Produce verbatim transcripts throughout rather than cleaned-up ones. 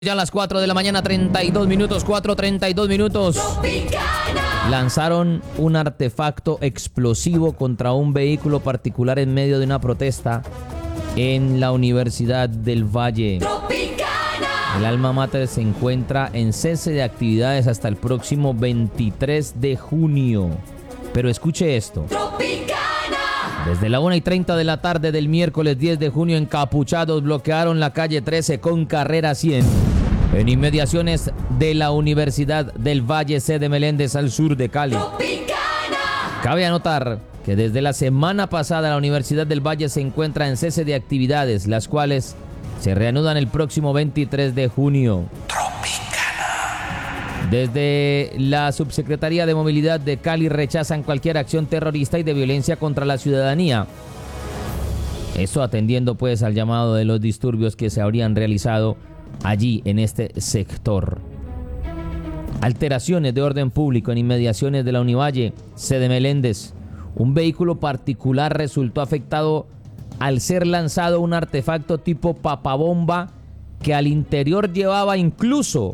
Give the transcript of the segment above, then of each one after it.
Ya a las cuatro de la mañana, treinta y dos minutos, cuatro treinta y dos minutos. Tropicana. Lanzaron un artefacto explosivo contra un vehículo particular en medio de una protesta en la Universidad del Valle. Tropicana. El alma mater se encuentra en cese de actividades hasta el próximo veintitrés de junio. Pero escuche esto. Tropicana. Desde la una y treinta de la tarde del miércoles diez de junio, encapuchados bloquearon la calle trece con carrera cien en inmediaciones de la Universidad del Valle, sede Meléndez, al sur de Cali. Tropicana. Cabe anotar que desde la semana pasada la Universidad del Valle se encuentra en cese de actividades, las cuales se reanudan el próximo veintitrés de junio. Desde la Subsecretaría de Movilidad de Cali rechazan cualquier acción terrorista y de violencia contra la ciudadanía. Eso atendiendo pues al llamado de los disturbios que se habrían realizado allí en este sector. Alteraciones de orden público en inmediaciones de la Univalle, sede Meléndez. Un vehículo particular resultó afectado al ser lanzado un artefacto tipo papabomba que al interior llevaba incluso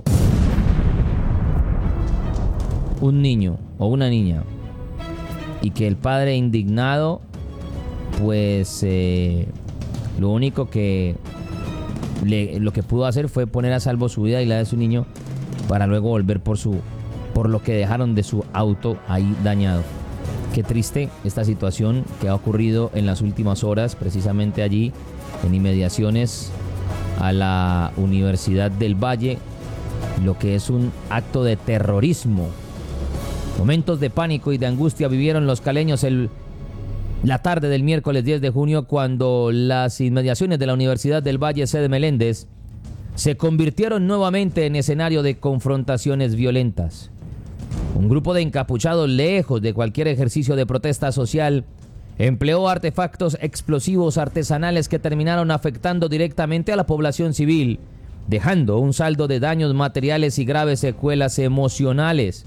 un niño o una niña, y que el padre indignado pues eh, lo único que le, lo que pudo hacer fue poner a salvo su vida y la de su niño para luego volver por su por lo que dejaron de su auto ahí dañado. Qué triste esta situación que ha ocurrido en las últimas horas, precisamente allí en inmediaciones a la Universidad del Valle, lo que es un acto de terrorismo. Momentos de pánico y de angustia vivieron los caleños el, la tarde del miércoles diez de junio, cuando las inmediaciones de la Universidad del Valle, sede Meléndez, se convirtieron nuevamente en escenario de confrontaciones violentas. Un grupo de encapuchados, lejos de cualquier ejercicio de protesta social, empleó artefactos explosivos artesanales que terminaron afectando directamente a la población civil, dejando un saldo de daños materiales y graves secuelas emocionales.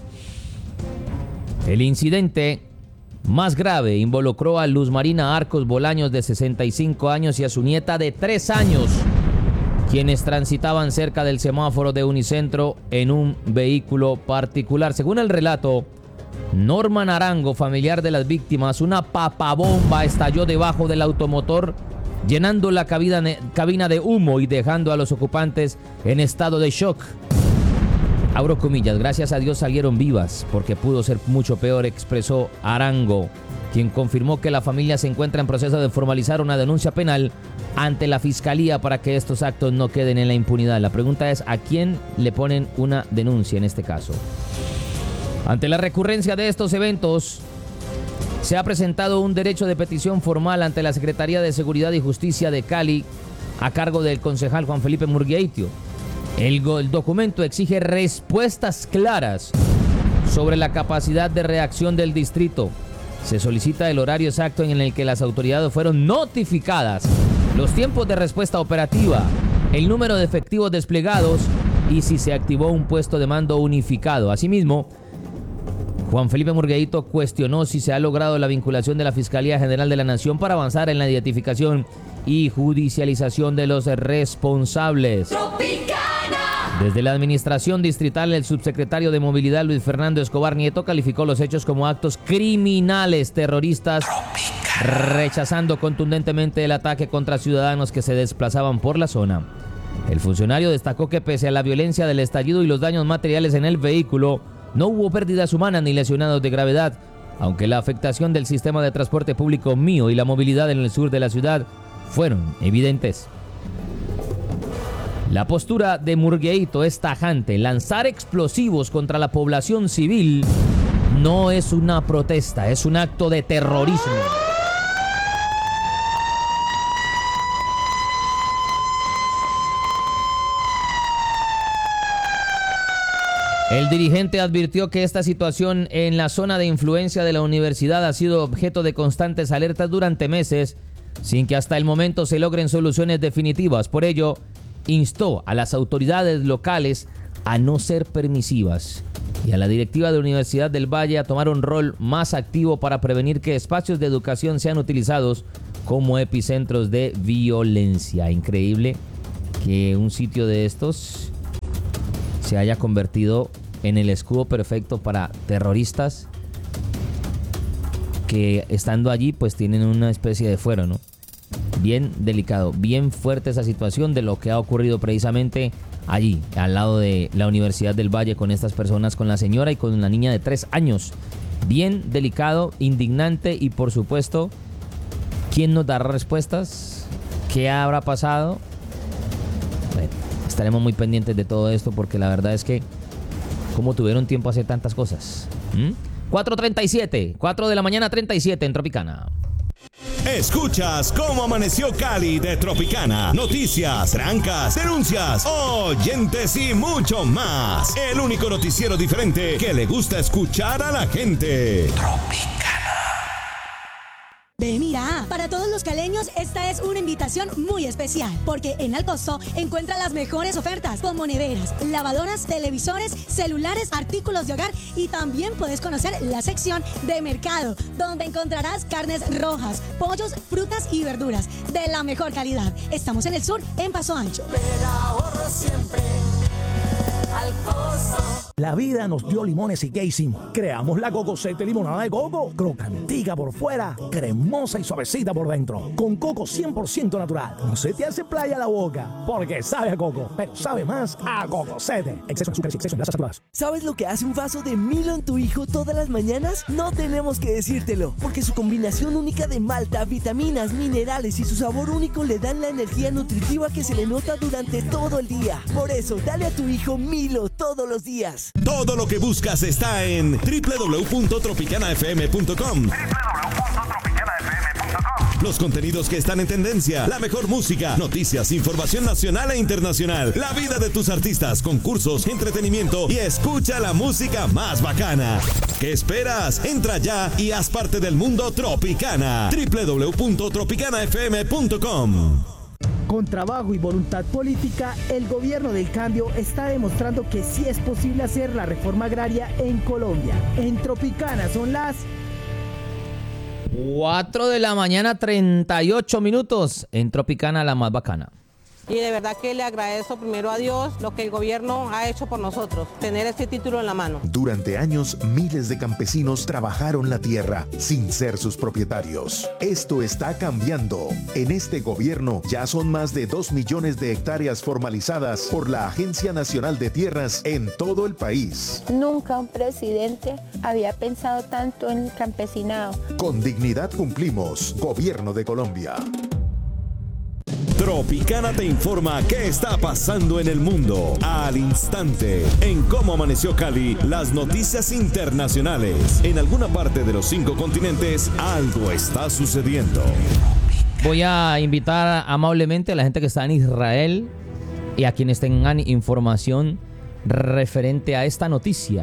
El incidente más grave involucró a Luz Marina Arcos Bolaños, de sesenta y cinco años, y a su nieta de tres años, quienes transitaban cerca del semáforo de Unicentro en un vehículo particular. Según el relato, Norman Arango, familiar de las víctimas, una papabomba estalló debajo del automotor, llenando la cabina de humo y dejando a los ocupantes en estado de shock. Abro comillas, gracias a Dios salieron vivas, porque pudo ser mucho peor, expresó Arango, quien confirmó que la familia se encuentra en proceso de formalizar una denuncia penal ante la Fiscalía para que estos actos no queden en la impunidad. La pregunta es, ¿a quién le ponen una denuncia en este caso? Ante la recurrencia de estos eventos, se ha presentado un derecho de petición formal ante la Secretaría de Seguridad y Justicia de Cali, a cargo del concejal Juan Felipe Murgueitio. El, el documento exige respuestas claras sobre la capacidad de reacción del distrito. Se solicita el horario exacto en el que las autoridades fueron notificadas, los tiempos de respuesta operativa, el número de efectivos desplegados y si se activó un puesto de mando unificado. Asimismo, Juan Felipe Murgueito cuestionó si se ha logrado la vinculación de la Fiscalía General de la Nación para avanzar en la identificación y judicialización de los responsables. Tropicana. Desde la administración distrital, el subsecretario de Movilidad, Luis Fernando Escobar Nieto, calificó los hechos como actos criminales terroristas, Tropicana, rechazando contundentemente el ataque contra ciudadanos que se desplazaban por la zona. El funcionario destacó que pese a la violencia del estallido y los daños materiales en el vehículo, no hubo pérdidas humanas ni lesionados de gravedad, aunque la afectación del sistema de transporte público mío y la movilidad en el sur de la ciudad fueron evidentes. La postura de Murgueito es tajante. Lanzar explosivos contra la población civil no es una protesta, es un acto de terrorismo. El dirigente advirtió que esta situación en la zona de influencia de la universidad ha sido objeto de constantes alertas durante meses, sin que hasta el momento se logren soluciones definitivas. Por ello, instó a las autoridades locales a no ser permisivas y a la directiva de la Universidad del Valle a tomar un rol más activo para prevenir que espacios de educación sean utilizados como epicentros de violencia. Increíble que un sitio de estos se haya convertido en el escudo perfecto para terroristas que estando allí pues tienen una especie de fuero, ¿no? Bien delicado, bien fuerte esa situación de lo que ha ocurrido precisamente allí, al lado de la Universidad del Valle, con estas personas, con la señora y con la niña de tres años. Bien delicado, indignante y por supuesto, ¿quién nos dará respuestas? ¿Qué habrá pasado? Bueno, estaremos muy pendientes de todo esto porque la verdad es que ¿cómo tuvieron tiempo a hacer tantas cosas? ¿Mm? cuatro treinta y siete, cuatro de la mañana treinta y siete en Tropicana. Escuchas Cómo Amaneció Cali de Tropicana. Noticias, trancas, denuncias, oyentes y mucho más. El único noticiero diferente que le gusta escuchar a la gente. Tropicana. Ve, mira, para todos los caleños esta es una invitación muy especial, porque en Alcosto encuentra las mejores ofertas como neveras, lavadoras, televisores, celulares, artículos de hogar y también puedes conocer la sección de mercado, donde encontrarás carnes rojas, pollos, frutas y verduras de la mejor calidad. Estamos en el sur, en Paso Ancho. Pero ahorro siempre. Alcosto. La vida nos dio limones y ¿qué hicimos? Creamos la Cocosete limonada de coco, crocantica por fuera, cremosa y suavecita por dentro, con coco cien por ciento natural. No se te hace playa la boca, porque sabe a coco, pero sabe más a Cocosete. Exceso de azúcar y exceso de grasas saturadas. ¿Sabes lo que hace un vaso de Milo en tu hijo todas las mañanas? No tenemos que decírtelo, porque su combinación única de malta, vitaminas, minerales y su sabor único le dan la energía nutritiva que se le nota durante todo el día. Por eso, dale a tu hijo Milo todos los días. Todo lo que buscas está en doble u doble u doble u punto tropicana f m punto com. doble u doble u doble u punto tropicana f m punto com. Los contenidos que están en tendencia, la mejor música, noticias, información nacional e internacional, la vida de tus artistas, concursos, entretenimiento y escucha la música más bacana. ¿Qué esperas? Entra ya y haz parte del mundo Tropicana. doble u doble u doble u punto tropicana f m punto com. Con trabajo y voluntad política, el gobierno del cambio está demostrando que sí es posible hacer la reforma agraria en Colombia. En Tropicana son las cuatro de la mañana treinta y ocho minutos en Tropicana, la más bacana. Y de verdad que le agradezco primero a Dios lo que el gobierno ha hecho por nosotros, tener este título en la mano. Durante años, miles de campesinos trabajaron la tierra sin ser sus propietarios. Esto está cambiando. En este gobierno ya son más de dos millones de hectáreas formalizadas por la Agencia Nacional de Tierras en todo el país. Nunca un presidente había pensado tanto en el campesinado. Con dignidad cumplimos. Gobierno de Colombia. Tropicana te informa qué está pasando en el mundo al instante. En Cómo Amaneció Cali, las noticias internacionales. En alguna parte de los cinco continentes, algo está sucediendo. Voy a invitar amablemente a la gente que está en Israel y a quienes tengan información referente a esta noticia,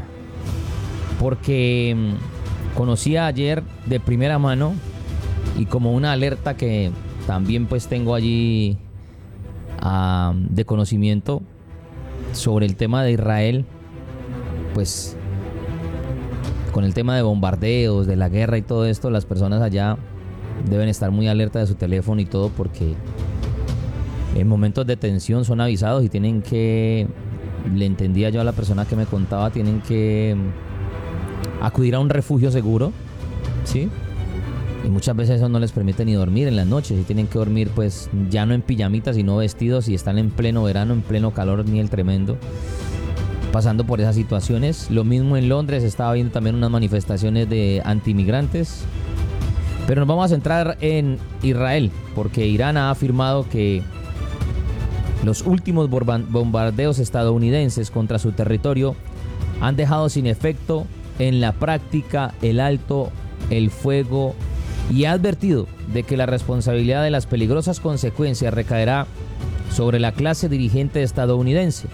porque conocí ayer de primera mano y como una alerta que también pues tengo allí uh, de conocimiento sobre el tema de Israel, pues con el tema de bombardeos, de la guerra y todo esto, las personas allá deben estar muy alertas de su teléfono y todo, porque en momentos de tensión son avisados y tienen que, le entendía yo a la persona que me contaba, tienen que acudir a un refugio seguro, ¿sí? Y muchas veces eso no les permite ni dormir en las noches y tienen que dormir pues ya no en pijamitas sino vestidos y están en pleno verano, en pleno calor ni el tremendo, pasando por esas situaciones. Lo mismo en Londres, estaba viendo también unas manifestaciones de antimigrantes. Pero nos vamos a centrar en Israel, porque Irán ha afirmado que los últimos bombardeos estadounidenses contra su territorio han dejado sin efecto en la práctica el alto el fuego y ha advertido de que la responsabilidad de las peligrosas consecuencias recaerá sobre la clase dirigente estadounidense.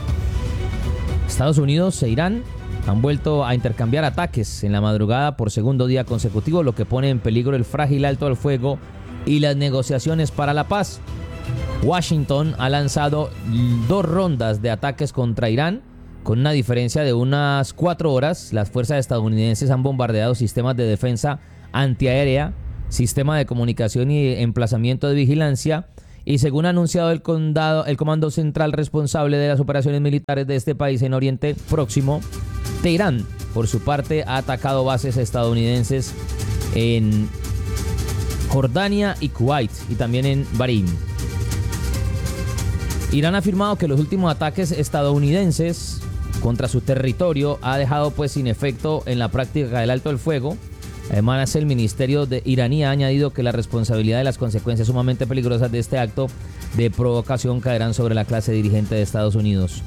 Estados Unidos e Irán han vuelto a intercambiar ataques en la madrugada por segundo día consecutivo, lo que pone en peligro el frágil alto al fuego y las negociaciones para la paz. Washington ha lanzado dos rondas de ataques contra Irán, con una diferencia de unas cuatro horas. Las fuerzas estadounidenses han bombardeado sistemas de defensa antiaérea, sistema de comunicación y emplazamiento de vigilancia, Y según ha anunciado el condado, el comando central responsable de las operaciones militares de este país en Oriente Próximo, Teherán, por su parte, ha atacado bases estadounidenses en Jordania y Kuwait y también en Bahrein. Irán ha afirmado que los últimos ataques estadounidenses contra su territorio ha dejado pues sin efecto en la práctica del alto el fuego. Además, el ministerio de iraní ha añadido que la responsabilidad de las consecuencias sumamente peligrosas de este acto de provocación caerán sobre la clase dirigente de Estados Unidos.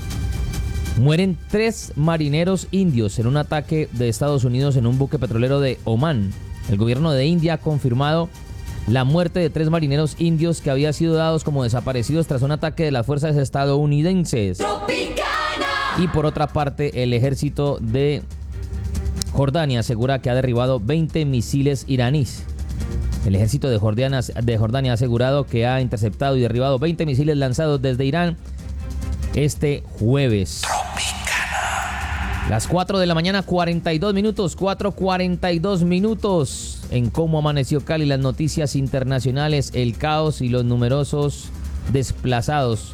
Mueren tres marineros indios en un ataque de Estados Unidos en un buque petrolero de Omán. El gobierno de India ha confirmado la muerte de tres marineros indios que habían sido dados como desaparecidos tras un ataque de las fuerzas estadounidenses. Tropicana. Y por otra parte, el ejército de Jordania asegura que ha derribado veinte misiles iraníes. El ejército de Jordania, de Jordania ha asegurado que ha interceptado y derribado veinte misiles lanzados desde Irán este jueves. Tropicana. Las cuatro de la mañana, cuarenta y dos minutos, cuatro cuarenta y dos minutos. En cómo amaneció Cali, las noticias internacionales, el caos y los numerosos desplazados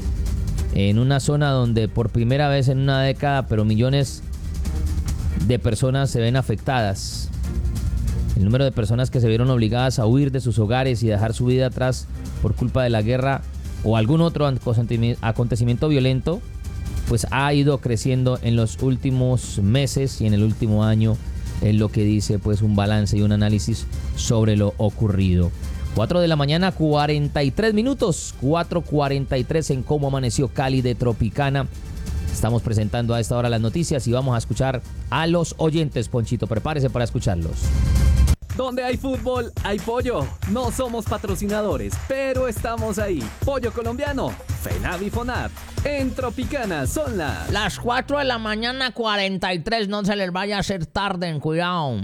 en una zona donde por primera vez en una década, pero millones de personas se ven afectadas. El número de personas que se vieron obligadas a huir de sus hogares y dejar su vida atrás por culpa de la guerra o algún otro acontecimiento violento, pues ha ido creciendo en los últimos meses y en el último año, es lo que dice pues un balance y un análisis sobre lo ocurrido. cuatro de la mañana, cuarenta y tres minutos, cuatro cuarenta y tres en cómo amaneció Cali de Tropicana. Estamos presentando a esta hora las noticias y vamos a escuchar a los oyentes. Ponchito, prepárese para escucharlos. Donde hay fútbol, hay pollo. No somos patrocinadores, pero estamos ahí. Pollo colombiano, FENAV y FONAV. En Tropicana son las... Las cuatro de la mañana, cuarenta y tres. No se les vaya a hacer tarde, cuidado.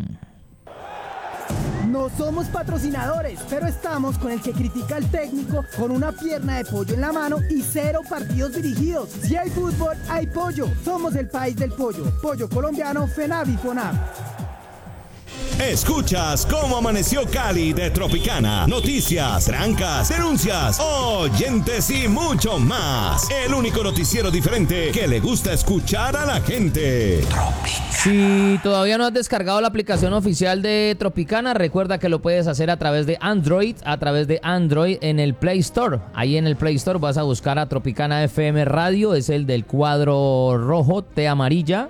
No somos patrocinadores, pero estamos con el que critica al técnico con una pierna de pollo en la mano y cero partidos dirigidos. Si hay fútbol, hay pollo. Somos el país del pollo. Pollo colombiano, FENAV y FONAV. Escuchas cómo amaneció Cali de Tropicana. Noticias, trancas, denuncias, oyentes y mucho más. El único noticiero diferente que le gusta escuchar a la gente. Tropicana. Si todavía no has descargado la aplicación oficial de Tropicana, recuerda que lo puedes hacer a través de Android, a través de Android en el Play Store. Ahí en el Play Store vas a buscar a Tropicana F M Radio, es el del cuadro rojo, T amarilla.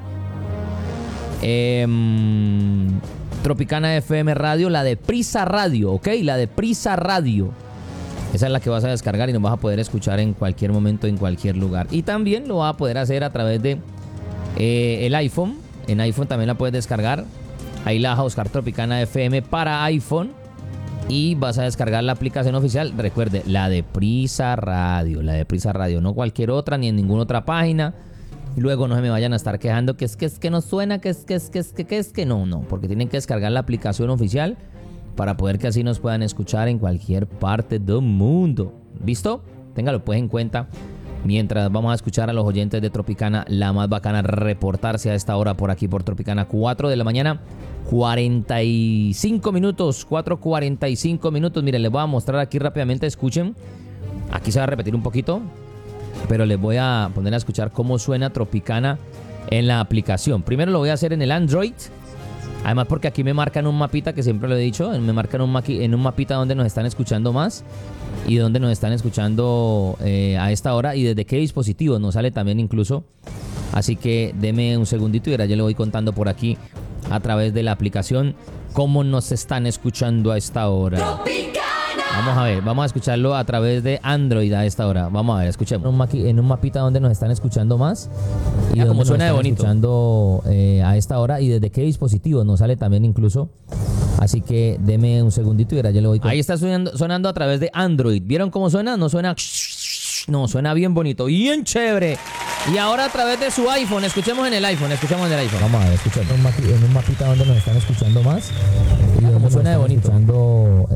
Eh, Tropicana F M Radio, la de Prisa Radio, ¿ok? La de Prisa Radio. Esa es la que vas a descargar y nos vas a poder escuchar en cualquier momento, en cualquier lugar. Y también lo vas a poder hacer a través de eh, el iPhone. En iPhone también la puedes descargar. Ahí la vas a buscar Tropicana F M para iPhone. Y vas a descargar la aplicación oficial. Recuerde, la de Prisa Radio. La de Prisa Radio, no cualquier otra, ni en ninguna otra página. Luego no se me vayan a estar quejando que es que es que no suena, que es que es que es que, que es que no, no, porque tienen que descargar la aplicación oficial para poder que así nos puedan escuchar en cualquier parte del mundo. ¿Listo? Téngalo pues en cuenta. Mientras vamos a escuchar a los oyentes de Tropicana, la más bacana, reportarse a esta hora por aquí por Tropicana, cuatro de la mañana, cuarenta y cinco minutos, cuatro cuarenta y cinco minutos. Miren, les voy a mostrar aquí rápidamente, escuchen. Aquí se va a repetir un poquito, pero les voy a poner a escuchar cómo suena Tropicana en la aplicación. Primero lo voy a hacer en el Android. Además porque aquí me marcan un mapita, que siempre lo he dicho. Me marcan un maqui- en un mapita donde nos están escuchando más y donde nos están escuchando eh, a esta hora y desde qué dispositivo nos sale también incluso. Así que deme un segundito y ahora yo le voy contando por aquí a través de la aplicación cómo nos están escuchando a esta hora. Tropicana. Vamos a ver, vamos a escucharlo a través de Android a esta hora. Vamos a ver, escuchemos. En un, maqui- en un mapita donde nos están escuchando más y ya, donde como suena nos están de bonito. Escuchando eh, a esta hora y desde qué dispositivo nos sale también incluso. Así que deme un segundito y ahora yo le voy con... Ahí está sonando, sonando a través de Android. ¿Vieron cómo suena? No suena... No, suena bien bonito, bien chévere. Y ahora a través de su iPhone, escuchemos en el iPhone, escuchemos en el iPhone. Vamos a ver, escuchemos. En un, maqui- en un mapita donde nos están escuchando más y ya, donde como suena de bonito. Escuchando eh, a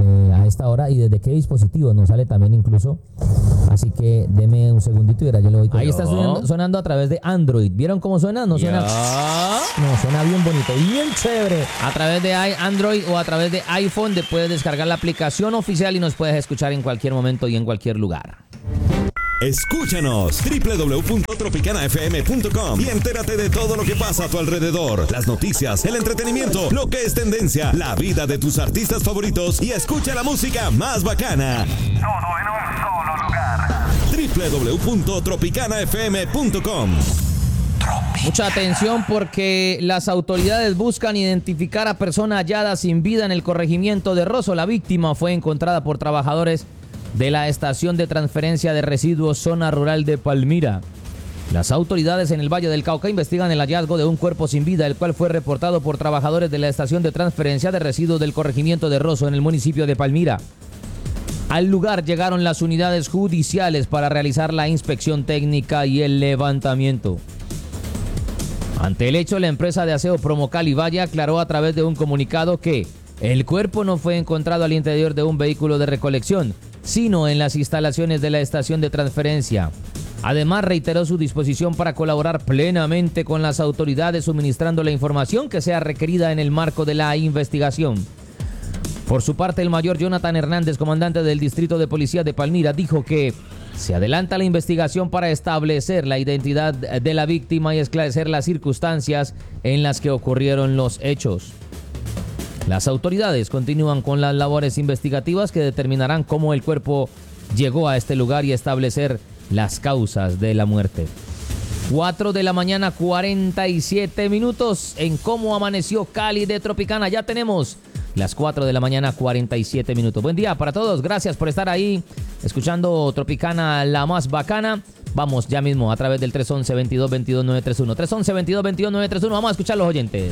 a esta hora y desde qué dispositivo nos sale también incluso. Así que deme un segundito y ahora yo le voy con... Ahí está sonando, sonando a través de Android. ¿Vieron cómo suena? No suena... No, suena bien bonito, bien chévere. A través de Android o a través de iPhone te puedes descargar la aplicación oficial y nos puedes escuchar en cualquier momento y en cualquier lugar. Escúchanos doble u doble u doble u punto tropicana f m punto com y entérate de todo lo que pasa a tu alrededor. Las noticias, el entretenimiento, lo que es tendencia, la vida de tus artistas favoritos y escucha la música más bacana. Todo en un solo lugar. doble u doble u doble u punto tropicana f m punto com. Mucha atención porque las autoridades buscan identificar a persona hallada sin vida en el corregimiento de Rosso. La víctima fue encontrada por trabajadores de la estación de transferencia de residuos zona rural de Palmira. Las autoridades en el Valle del Cauca investigan el hallazgo de un cuerpo sin vida, el cual fue reportado por trabajadores de la estación de transferencia de residuos del corregimiento de Rosso en el municipio de Palmira. Al lugar llegaron las unidades judiciales para realizar la inspección técnica y el levantamiento. Ante el hecho, la empresa de aseo Promocal y Valle aclaró a través de un comunicado que el cuerpo no fue encontrado al interior de un vehículo de recolección, sino en las instalaciones de la estación de transferencia. Además, reiteró su disposición para colaborar plenamente con las autoridades, suministrando la información que sea requerida en el marco de la investigación. Por su parte, el mayor Jonathan Hernández, comandante del Distrito de Policía de Palmira, dijo que se adelanta la investigación para establecer la identidad de la víctima y esclarecer las circunstancias en las que ocurrieron los hechos. Las autoridades continúan con las labores investigativas que determinarán cómo el cuerpo llegó a este lugar y establecer las causas de la muerte. cuatro de la mañana, cuarenta y siete minutos en Cómo Amaneció Cali de Tropicana. Ya tenemos las cuatro de la mañana, cuarenta y siete minutos. Buen día para todos. Gracias por estar ahí escuchando Tropicana, la más bacana. Vamos ya mismo a través del tres once, veintidós veintidós, nueve treinta y uno. tres once, veintidós veintidós, nueve treinta y uno. Vamos a escuchar los oyentes.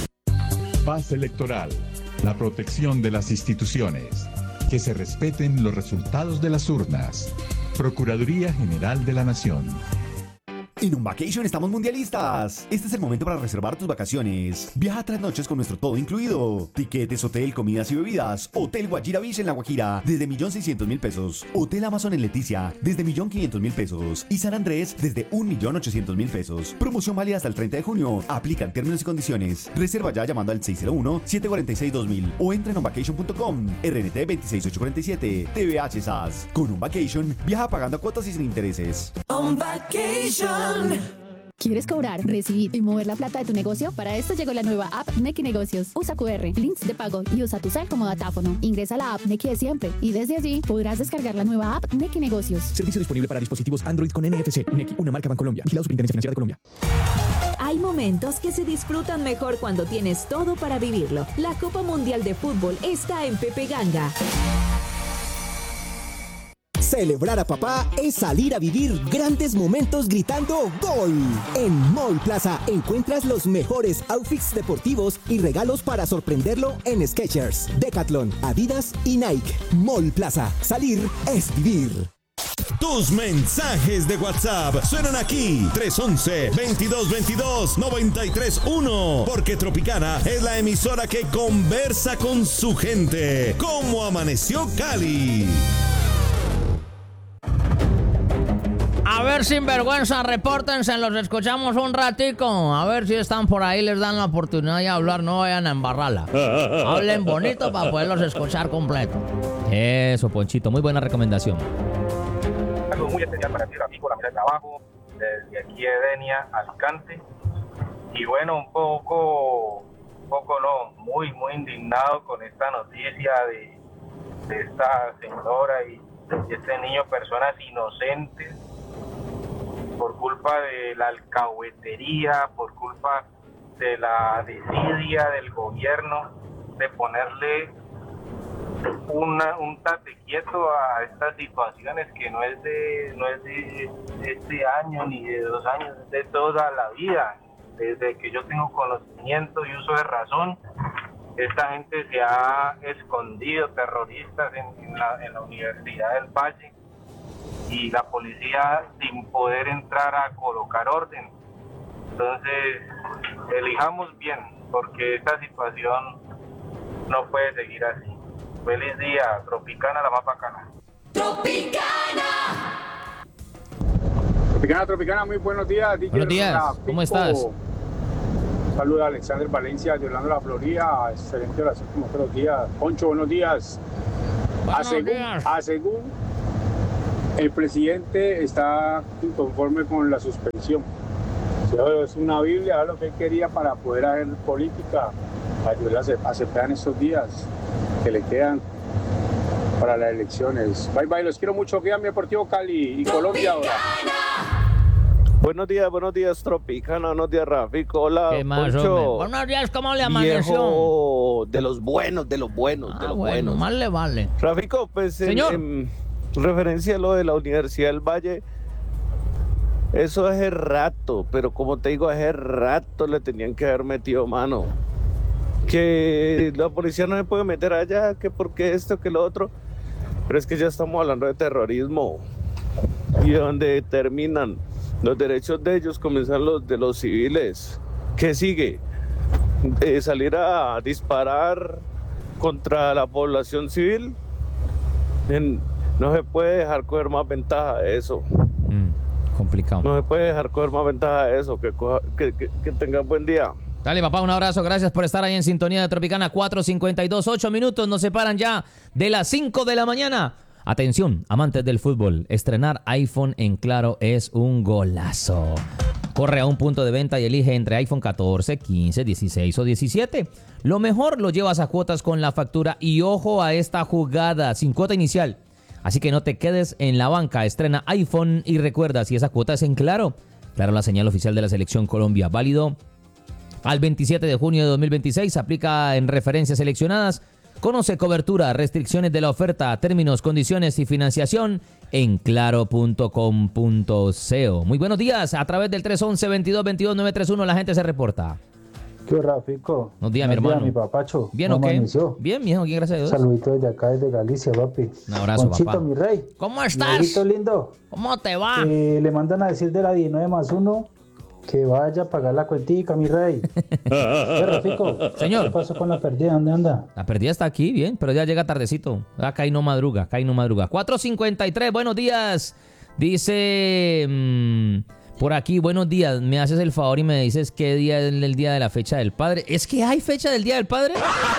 Paz electoral, la protección de las instituciones, que se respeten los resultados de las urnas. Procuraduría General de la Nación. En Un Vacation estamos mundialistas. Este es el momento para reservar tus vacaciones. Viaja tres noches con nuestro todo incluido. Tiquetes, hotel, comidas y bebidas. Hotel Guajira Beach en La Guajira, desde un millón seiscientos mil pesos. Hotel Amazon en Leticia, desde un millón quinientos mil pesos. Y San Andrés, desde un millón ochocientos mil pesos. Promoción válida hasta el treinta de junio. Aplican términos y condiciones. Reserva ya llamando al seis cero uno, siete cuatro seis, dos mil o entra en un vacation punto com. R N T veintiséis mil ochocientos cuarenta y siete. T V H S A S. Con Un Vacation, viaja pagando cuotas y sin intereses. On Vacation. ¿Quieres cobrar, recibir y mover la plata de tu negocio? Para esto llegó la nueva app Nequi Negocios. Usa cu erre, links de pago y usa tu cel como datáfono. Ingresa a la app Nequi de siempre y desde allí podrás descargar la nueva app Nequi Negocios. Servicio disponible para dispositivos Android con N F C. Nequi, una marca Bancolombia. Vigilado Superintendencia Financiera de Colombia. Hay momentos que se disfrutan mejor cuando tienes todo para vivirlo. La Copa Mundial de Fútbol está en Pepe Ganga. Celebrar a papá es salir a vivir grandes momentos gritando ¡Gol! En Mall Plaza encuentras los mejores outfits deportivos y regalos para sorprenderlo en Skechers, Decathlon, Adidas y Nike. Mall Plaza. Salir es vivir. Tus mensajes de WhatsApp suenan aquí. tres once, veintidós veintidós, noventa y tres uno. Porque Tropicana es la emisora que conversa con su gente. ¿Cómo amaneció Cali? A ver, sinvergüenza, repórtense, los escuchamos un ratico. A ver si están por ahí, les dan la oportunidad de hablar, no vayan a embarrarla. Hablen bonito para poderlos escuchar completo. Eso, Ponchito, muy buena recomendación. Algo muy especial para ti, amigo, la mira de trabajo, desde aquí de Denia, Alicante. Y bueno, un poco, un poco no, muy, muy indignado con esta noticia de, de esta señora y de este niño, personas inocentes, por culpa de la alcahuetería, por culpa de la desidia del gobierno de ponerle una, un tate quieto a estas situaciones que no es de no es de este año ni de dos años, es de toda la vida. Desde que yo tengo conocimiento y uso de razón, esta gente se ha escondido, terroristas en, en, la, en la Universidad del Valle, y la policía sin poder entrar a colocar orden. Entonces, elijamos bien, porque esta situación no puede seguir así. Feliz día, Tropicana, la más bacana. Tropicana. Tropicana, Tropicana, muy buenos días. Buenos días, ¿cómo estás? Saludos a Alexander Valencia de Orlando, la Florida. Excelente oración como todos los días. Poncho, buenos días. Buenos a, según, días. a según el presidente está inconforme con la suspensión. Es una Biblia, lo que él quería para poder hacer política, ayudar a aceptar en estos días que le quedan para las elecciones. Bye bye, los quiero mucho. Quedan mi Deportivo Cali y Colombia ahora. Buenos días, buenos días, Tropicana, buenos días, Rafico. Hola, ¿Qué más, Poncho. hombre? Buenos días, ¿cómo le amaneció? Viejo de los buenos, de los buenos, Ah, de los bueno, buenos. más le vale. Rafico, pues en, Señor. en referencia a lo de la Universidad del Valle, eso hace rato, pero como te digo, hace rato le tenían que haber metido mano. Que la policía no se puede meter allá, que porque esto, que lo otro. Pero es que ya estamos hablando de terrorismo. Y donde terminan los derechos de ellos, comienzan los de los civiles. ¿Qué sigue? Eh, salir a disparar contra la población civil. En- no se puede dejar coger más ventaja de eso. Mm, complicado. No se puede dejar coger más ventaja de eso. Que, coja- que, que, que tengan buen día. Dale, papá, un abrazo. Gracias por estar ahí en sintonía de Tropicana. Cuatro cincuenta y dos, ocho minutos. Nos separan ya de las cinco de la mañana. Atención, amantes del fútbol. Estrenar iPhone en Claro es un golazo. Corre a un punto de venta y elige entre iPhone catorce, quince, dieciséis o diecisiete. Lo mejor lo llevas a cuotas con la factura. Y ojo a esta jugada, sin cuota inicial. Así que no te quedes en la banca. Estrena iPhone y recuerda, si esa cuota es en Claro. Claro, la señal oficial de la Selección Colombia. Válido al veintisiete de junio de dos mil veintiséis, aplica en referencias seleccionadas. Conoce cobertura, restricciones de la oferta, términos, condiciones y financiación en claro punto com punto co. Muy buenos días, a través del tres once, veintidós veintidós, nueve treinta y uno la gente se reporta. ¿Qué Rafico? Buenos días, mi hermano. mi papacho. ¿Bien o ¿Cómo qué? amaneció? Bien, mijo, bien, gracias a Dios. Saludito desde acá, desde Galicia, papi. Un abrazo, Ponchito, papá. mi rey. ¿Cómo Mi estás? negrito lindo. ¿Cómo te va? Eh, le mandan a decir de la diecinueve más uno que vaya a pagar la cuentica, mi rey. ¿Qué, Rafico? Señor. ¿Qué pasó con la perdida? ¿Dónde anda? La perdida está aquí, bien, pero ya llega tardecito. Acá y no madruga, acá y no madruga. cuatro cincuenta y tres, buenos días. Dice mmm, por aquí, buenos días. ¿Me haces el favor y me dices qué día es el día de la fecha del padre? ¿Es que hay fecha del día del padre?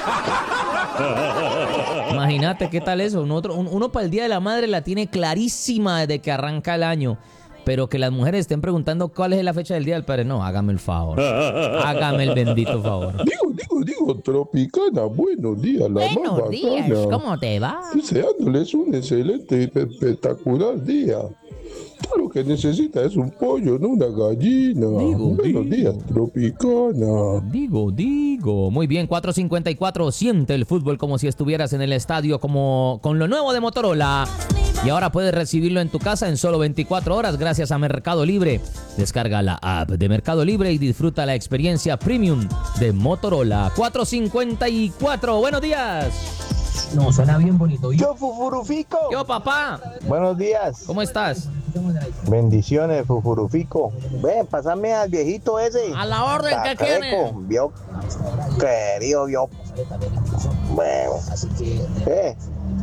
Imagínate, ¿qué tal eso? Uno, otro- un- uno para el día de la madre la tiene clarísima desde que arranca el año. Pero que las mujeres estén preguntando cuál es la fecha del día del padre. No, hágame el favor. Hágame el bendito favor. Digo, digo, digo, Tropicana, buenos días, la más Buenos días, bacana. ¿cómo te va? Deseándoles un excelente y espectacular día. Tú lo que necesitas es un pollo, no una gallina. Buenos días, Tropicana. Digo, digo. Muy bien, cuatro cincuenta y cuatro. Siente el fútbol como si estuvieras en el estadio, como con lo nuevo de Motorola. Y ahora puedes recibirlo en tu casa en solo veinticuatro horas gracias a Mercado Libre. Descarga la app de Mercado Libre y disfruta la experiencia premium de Motorola. cuatro cincuenta y cuatro. Buenos días. No, suena bien bonito. Yo, Fufurufico. Yo, papá. Buenos días. ¿Cómo estás? Bendiciones, Fufurufico. Ven, pásame al viejito ese. A la orden, ¿qué Cacareco, quiere? Vio, querido, vio. Bueno, eh.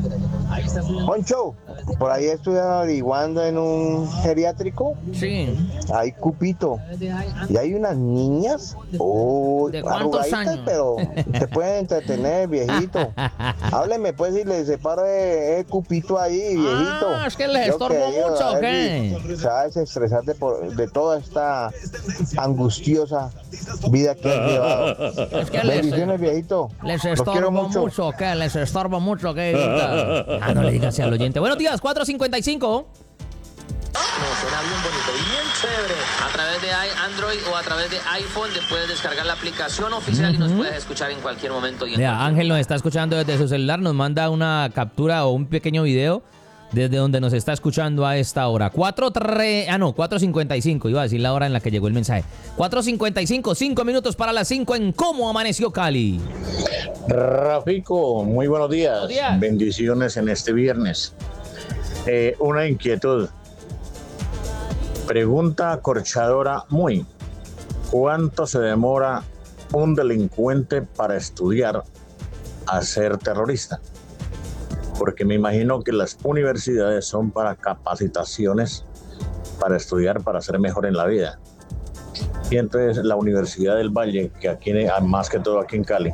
Poncho, por ahí estoy averiguando en un geriátrico. Sí. Hay cupito. Y hay unas niñas. Uy, ¿De cuántos arrugaditas, años? pero te pueden entretener, viejito. Hábleme pues y le separo el cupito ahí, viejito. Ah, es que les Yo estorbo querido, mucho, a ¿o ver qué? si Sabes estresarte por, de toda esta angustiosa vida que has llevado. Es que les- Bendiciones, viejito. Les Los quiero estorbo mucho. mucho. ¿Qué? Les estorbo mucho, ¿qué? Ah, no le digas así al oyente. Buenos días, cuatro cincuenta y cinco. Suena bien bonito, bien chévere. A través de Android o a través de iPhone te puedes descargar la aplicación oficial y nos puedes escuchar en cualquier momento. Y en Mira, Ángel nos está escuchando desde su celular, nos manda una captura o un pequeño video desde donde nos está escuchando a esta hora. cuatro tres, ah no, cuatro cincuenta y cinco, iba a decir la hora en la que llegó el mensaje. cuatro cincuenta y cinco, cinco minutos para las cinco en Cómo Amaneció Cali. Rafico, muy buenos días. Buenos días. Bendiciones en este viernes. Eh, una inquietud. Pregunta acorchadora muy. ¿Cuánto se demora un delincuente para estudiar a ser terrorista? porque me imagino que las universidades son para capacitaciones, para estudiar, para ser mejor en la vida. Y entonces la Universidad del Valle, que aquí, más que todo aquí en Cali,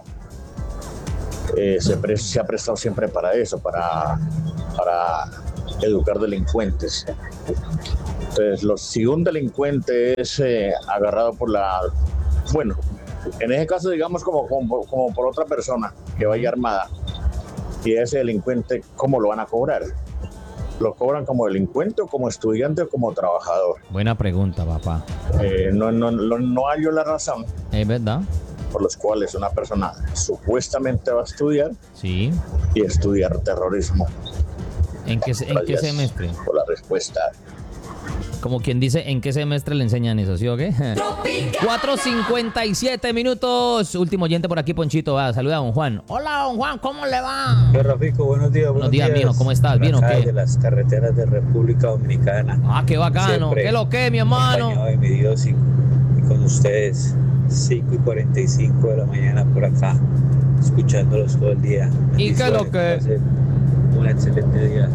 eh, se, pre- se ha prestado siempre para eso, para, para educar delincuentes. Entonces, los, si un delincuente es eh, agarrado por la... Bueno, en ese caso, digamos, como, como, como por otra persona que vaya armada, y ese delincuente, ¿cómo lo van a cobrar? ¿Lo cobran como delincuente o como estudiante o como trabajador? Buena pregunta, papá. Eh, no, no, no, no hallo la razón. Es verdad. Por los cuales una persona supuestamente va a estudiar, sí, y estudiar terrorismo. ¿En qué, ¿en qué semestre? Por la respuesta. Como quien dice, ¿en qué semestre le enseñan eso, sí o qué? cuatro cincuenta y siete minutos. Último oyente por aquí, Ponchito. Va, saluda a don Juan. Hola, don Juan, ¿cómo le va? ¿Qué, Rafico? Buenos días. Buenos, buenos días, días, mijo. ¿Cómo estás? ¿Bien o qué? De las carreteras de República Dominicana. Ah, qué bacano. Siempre ¿Qué lo que, mi hermano? Acompañado de mi Dios y, y con ustedes. cinco y cuarenta y cinco de la mañana por acá, escuchándolos todo el día. ¿Y qué lo que? Un excelente día.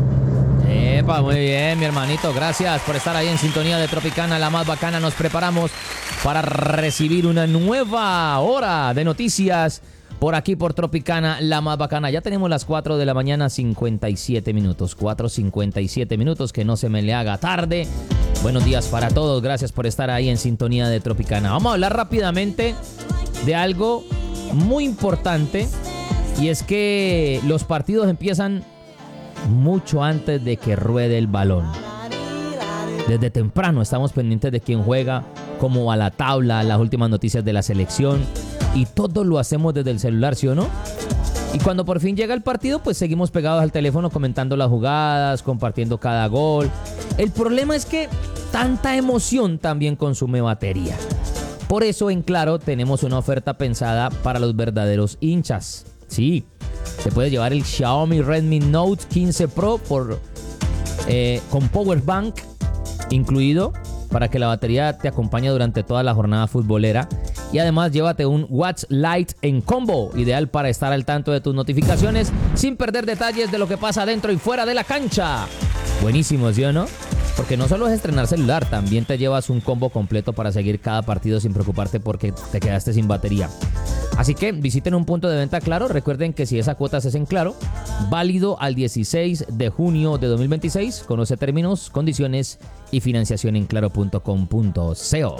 Epa, muy bien, mi hermanito. Gracias por estar ahí en sintonía de Tropicana, la más bacana. Nos preparamos para recibir una nueva hora de noticias por aquí por Tropicana, la más bacana. Ya tenemos las cuatro de la mañana, cincuenta y siete minutos. cuatro cincuenta y siete minutos, que no se me le haga tarde. Buenos días para todos. Gracias por estar ahí en sintonía de Tropicana. Vamos a hablar rápidamente de algo muy importante, y es que los partidos empiezan mucho antes de que ruede el balón. Desde temprano estamos pendientes de quién juega, cómo va la tabla, las últimas noticias de la selección, y todo lo hacemos desde el celular, ¿sí o no? Y cuando por fin llega el partido, pues seguimos pegados al teléfono comentando las jugadas, compartiendo cada gol. El problema es que tanta emoción también consume batería. Por eso en Claro tenemos una oferta pensada para los verdaderos hinchas. Sí, te puedes llevar el Xiaomi Redmi Note quince Pro por, eh, con Power Bank incluido, para que la batería te acompañe durante toda la jornada futbolera. Y además llévate un Watch Lite en combo, ideal para estar al tanto de tus notificaciones sin perder detalles de lo que pasa dentro y fuera de la cancha. Buenísimo, ¿sí o no? Porque no solo es estrenar celular, también te llevas un combo completo para seguir cada partido sin preocuparte porque te quedaste sin batería. Así que visiten un punto de venta Claro. Recuerden que si esa cuota se hace en Claro, válido al dieciséis de junio de dos mil veintiséis. Conoce términos, condiciones y financiación en claro punto com punto co.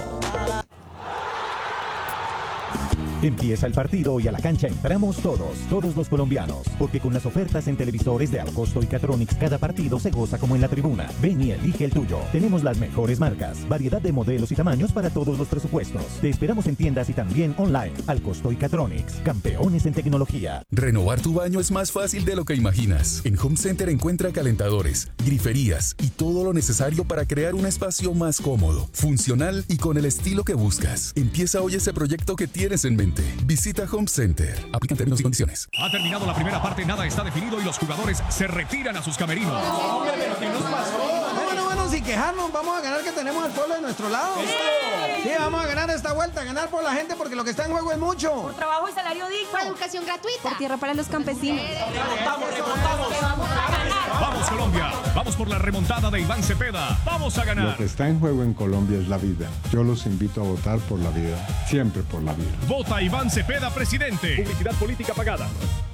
Empieza el partido y a la cancha entramos todos, todos los colombianos, porque con las ofertas en televisores de Alcosto y Catronics cada partido se goza como en la tribuna. Ven y elige el tuyo. Tenemos las mejores marcas, variedad de modelos y tamaños para todos los presupuestos. Te esperamos en tiendas y también online. Alcosto y Catronics, campeones en tecnología. Renovar tu baño es más fácil de lo que imaginas. En Home Center encuentra calentadores, griferías y todo lo necesario para crear un espacio más cómodo, funcional y con el estilo que buscas. Empieza hoy ese proyecto que tienes en mente. Visita Home Center. Aplican términos y condiciones. Ha terminado la primera parte, nada está definido y los jugadores se retiran a sus camerinos. Hombre, pero ¿qué nos pasó? Bueno, bueno, sin quejarnos, vamos a ganar, que tenemos al pueblo de nuestro lado. Sí, vamos a ganar esta vuelta, ganar por la gente, porque lo que está en juego es mucho. Por trabajo y salario digno. Por educación gratuita. Por tierra para los campesinos. Remontamos, remontamos. Vamos Colombia, vamos por la remontada de Iván Cepeda. Vamos a ganar. Lo que está en juego en Colombia es la vida. Yo los invito a votar por la vida, siempre por la vida. Vota Iván Cepeda, presidente. Publicidad política pagada.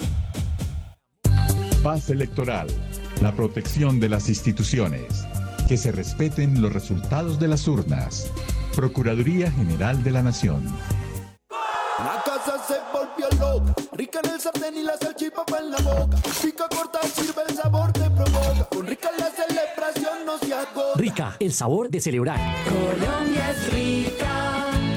Paz electoral. La protección de las instituciones. Que se respeten los resultados de las urnas. Procuraduría General de la Nación. La casa se volvió loca, rica en el sartén y la salchipapa en la boca. Pica corta, sirve el sabor, te provoca. Con Rica la celebración no se agota. Rica, el sabor de celebrar. Colombia es rica.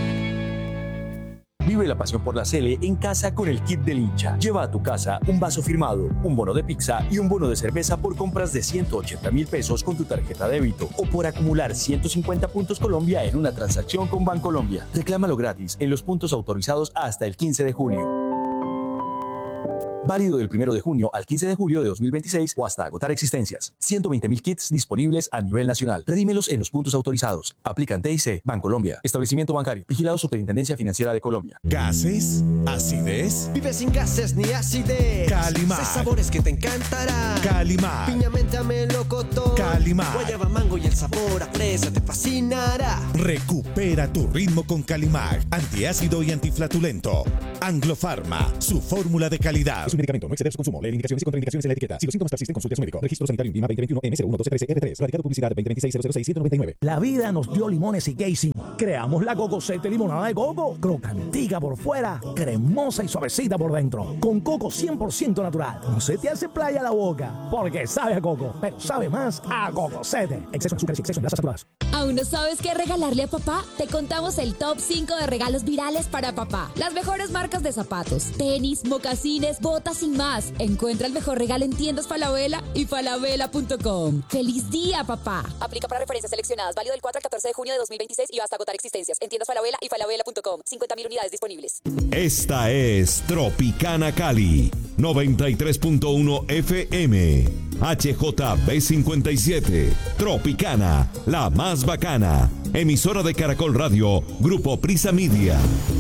Vive la pasión por la Cele en casa con el kit del hincha. Lleva a tu casa un vaso firmado, un bono de pizza y un bono de cerveza por compras de ciento ochenta mil pesos con tu tarjeta débito o por acumular ciento cincuenta puntos Colombia en una transacción con Bancolombia. Reclámalo gratis en los puntos autorizados hasta el quince de julio. Válido del primero de junio al quince de julio de dos mil veintiséis o hasta agotar existencias. ciento veinte mil kits disponibles a nivel nacional. Redímelos en los puntos autorizados. Aplican T I C, Bancolombia. Establecimiento bancario. Vigilado Superintendencia Financiera de Colombia. ¿Gases? ¿Acidez? Vive sin gases ni acidez. Calimar. Seis sabores que te encantarán. Calimar. Piña, menta, melocotón. Calimar. Guayaba, mango y el sabor a fresa te fascinará. Recupera tu ritmo con Calimar. Antiácido y antiflatulento. Anglofarma, su fórmula de calidad. Es un medicamento, no exceder su consumo. Lee indicaciones y contraindicaciones en la etiqueta. Si los síntomas persisten, consulte a su médico. Registro sanitario INVIMA veinte veintiuno M cero uno doce trece R tres. Radicado publicidad veinte veintiséis cero cero seis ciento noventa y nueve. La vida nos dio limones y casing. Creamos la Coco Sete limonada de coco. Crocantica por fuera, cremosa y suavecita por dentro. Con coco cien por ciento natural. No se te hace playa la boca, porque sabe a coco, pero sabe más a Coco Sete. Exceso en azúcares y exceso en grasas saturadas. ¿Aún no sabes qué regalarle a papá? Te contamos el top cinco de regalos virales para papá. Las mejores marcas de zapatos, tenis, mocasines, botas y más. Encuentra el mejor regalo en tiendas Falabella y falabella punto com. ¡Feliz día, papá! Aplica para referencias seleccionadas. Válido del cuatro al catorce de junio de dos mil veintiséis y hasta agotar existencias. En tiendas Falabella y falabella punto com. cincuenta mil unidades disponibles. Esta es Tropicana Cali, noventa y tres punto uno F M. H J B cincuenta y siete. Tropicana, la más bacana. Emisora de Caracol Radio, Grupo Prisa Media.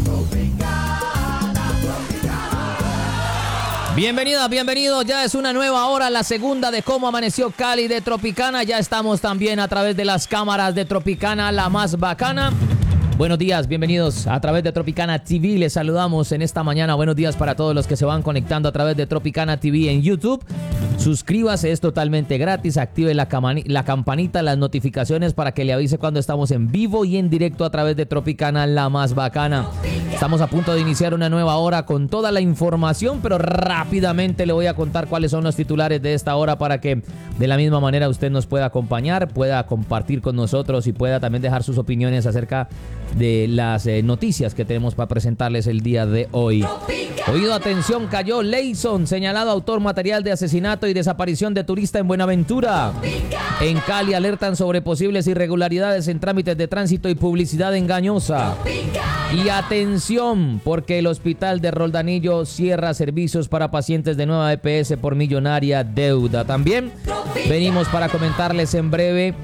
Bienvenidos, bienvenidos. Ya es una nueva hora, la segunda de Cómo Amaneció Cali de Tropicana. Ya estamos también a través de las cámaras de Tropicana, la más bacana. Buenos días, bienvenidos a través de Tropicana T V. Les saludamos en esta mañana. Buenos días para todos los que se van conectando a través de Tropicana T V en YouTube. Suscríbase, es totalmente gratis. Active la, camani- la campanita, las notificaciones para que le avise cuando estamos en vivo y en directo a través de Tropicana, la más bacana. Estamos a punto de iniciar una nueva hora con toda la información, pero rápidamente le voy a contar cuáles son los titulares de esta hora para que de la misma manera usted nos pueda acompañar, pueda compartir con nosotros y pueda también dejar sus opiniones acerca de las eh, noticias que tenemos para presentarles el día de hoy. Oído, atención, cayó Leyson, señalado autor material de asesinato y desaparición de turista en Buenaventura. En Cali alertan sobre posibles irregularidades en trámites de tránsito y publicidad engañosa. Y atención, porque el hospital de Roldanillo cierra servicios para pacientes de nueva E P S por millonaria deuda. También venimos para comentarles en breve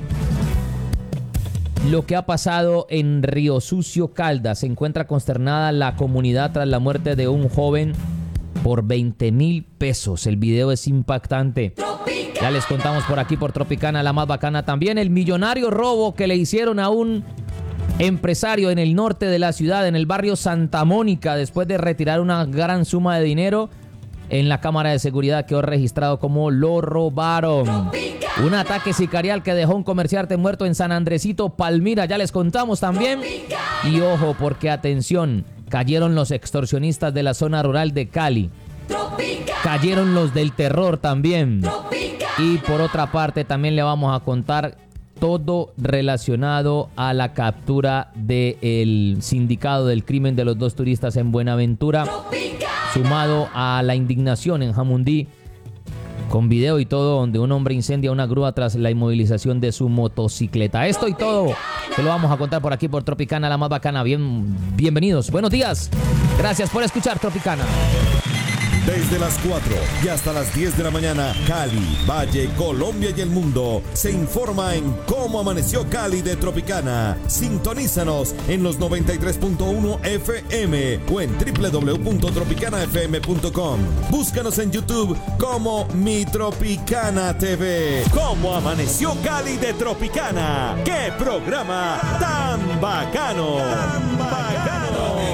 lo que ha pasado en Río Sucio, Caldas. Se encuentra consternada la comunidad tras la muerte de un joven por veinte mil pesos. El video es impactante. Ya les contamos por aquí por Tropicana, la más bacana. También el millonario robo que le hicieron a un empresario en el norte de la ciudad, en el barrio Santa Mónica, después de retirar una gran suma de dinero. En la cámara de seguridad quedó registrado como lo robaron. Un ataque sicarial que dejó un comerciante muerto en San Andresito, Palmira. Ya les contamos también. Y ojo, porque atención, cayeron los extorsionistas de la zona rural de Cali. Cayeron los del terror también. Y por otra parte también le vamos a contar todo relacionado a la captura del sindicado del crimen de los dos turistas en Buenaventura, sumado a la indignación en Jamundí, con video y todo, donde un hombre incendia una grúa tras la inmovilización de su motocicleta. Esto y todo te lo vamos a contar por aquí por Tropicana, la más bacana. Bien, bienvenidos, buenos días. Gracias por escuchar Tropicana. Desde las cuatro y hasta las diez de la mañana, Cali, Valle, Colombia y el mundo se informa en Cómo Amaneció Cali de Tropicana. Sintonízanos en los noventa y tres punto uno F M o en doble u doble u doble u punto tropicana f m punto com. Búscanos en YouTube como Mi Tropicana T V. Cómo Amaneció Cali de Tropicana. ¡Qué programa tan bacano! ¡Tan bacano!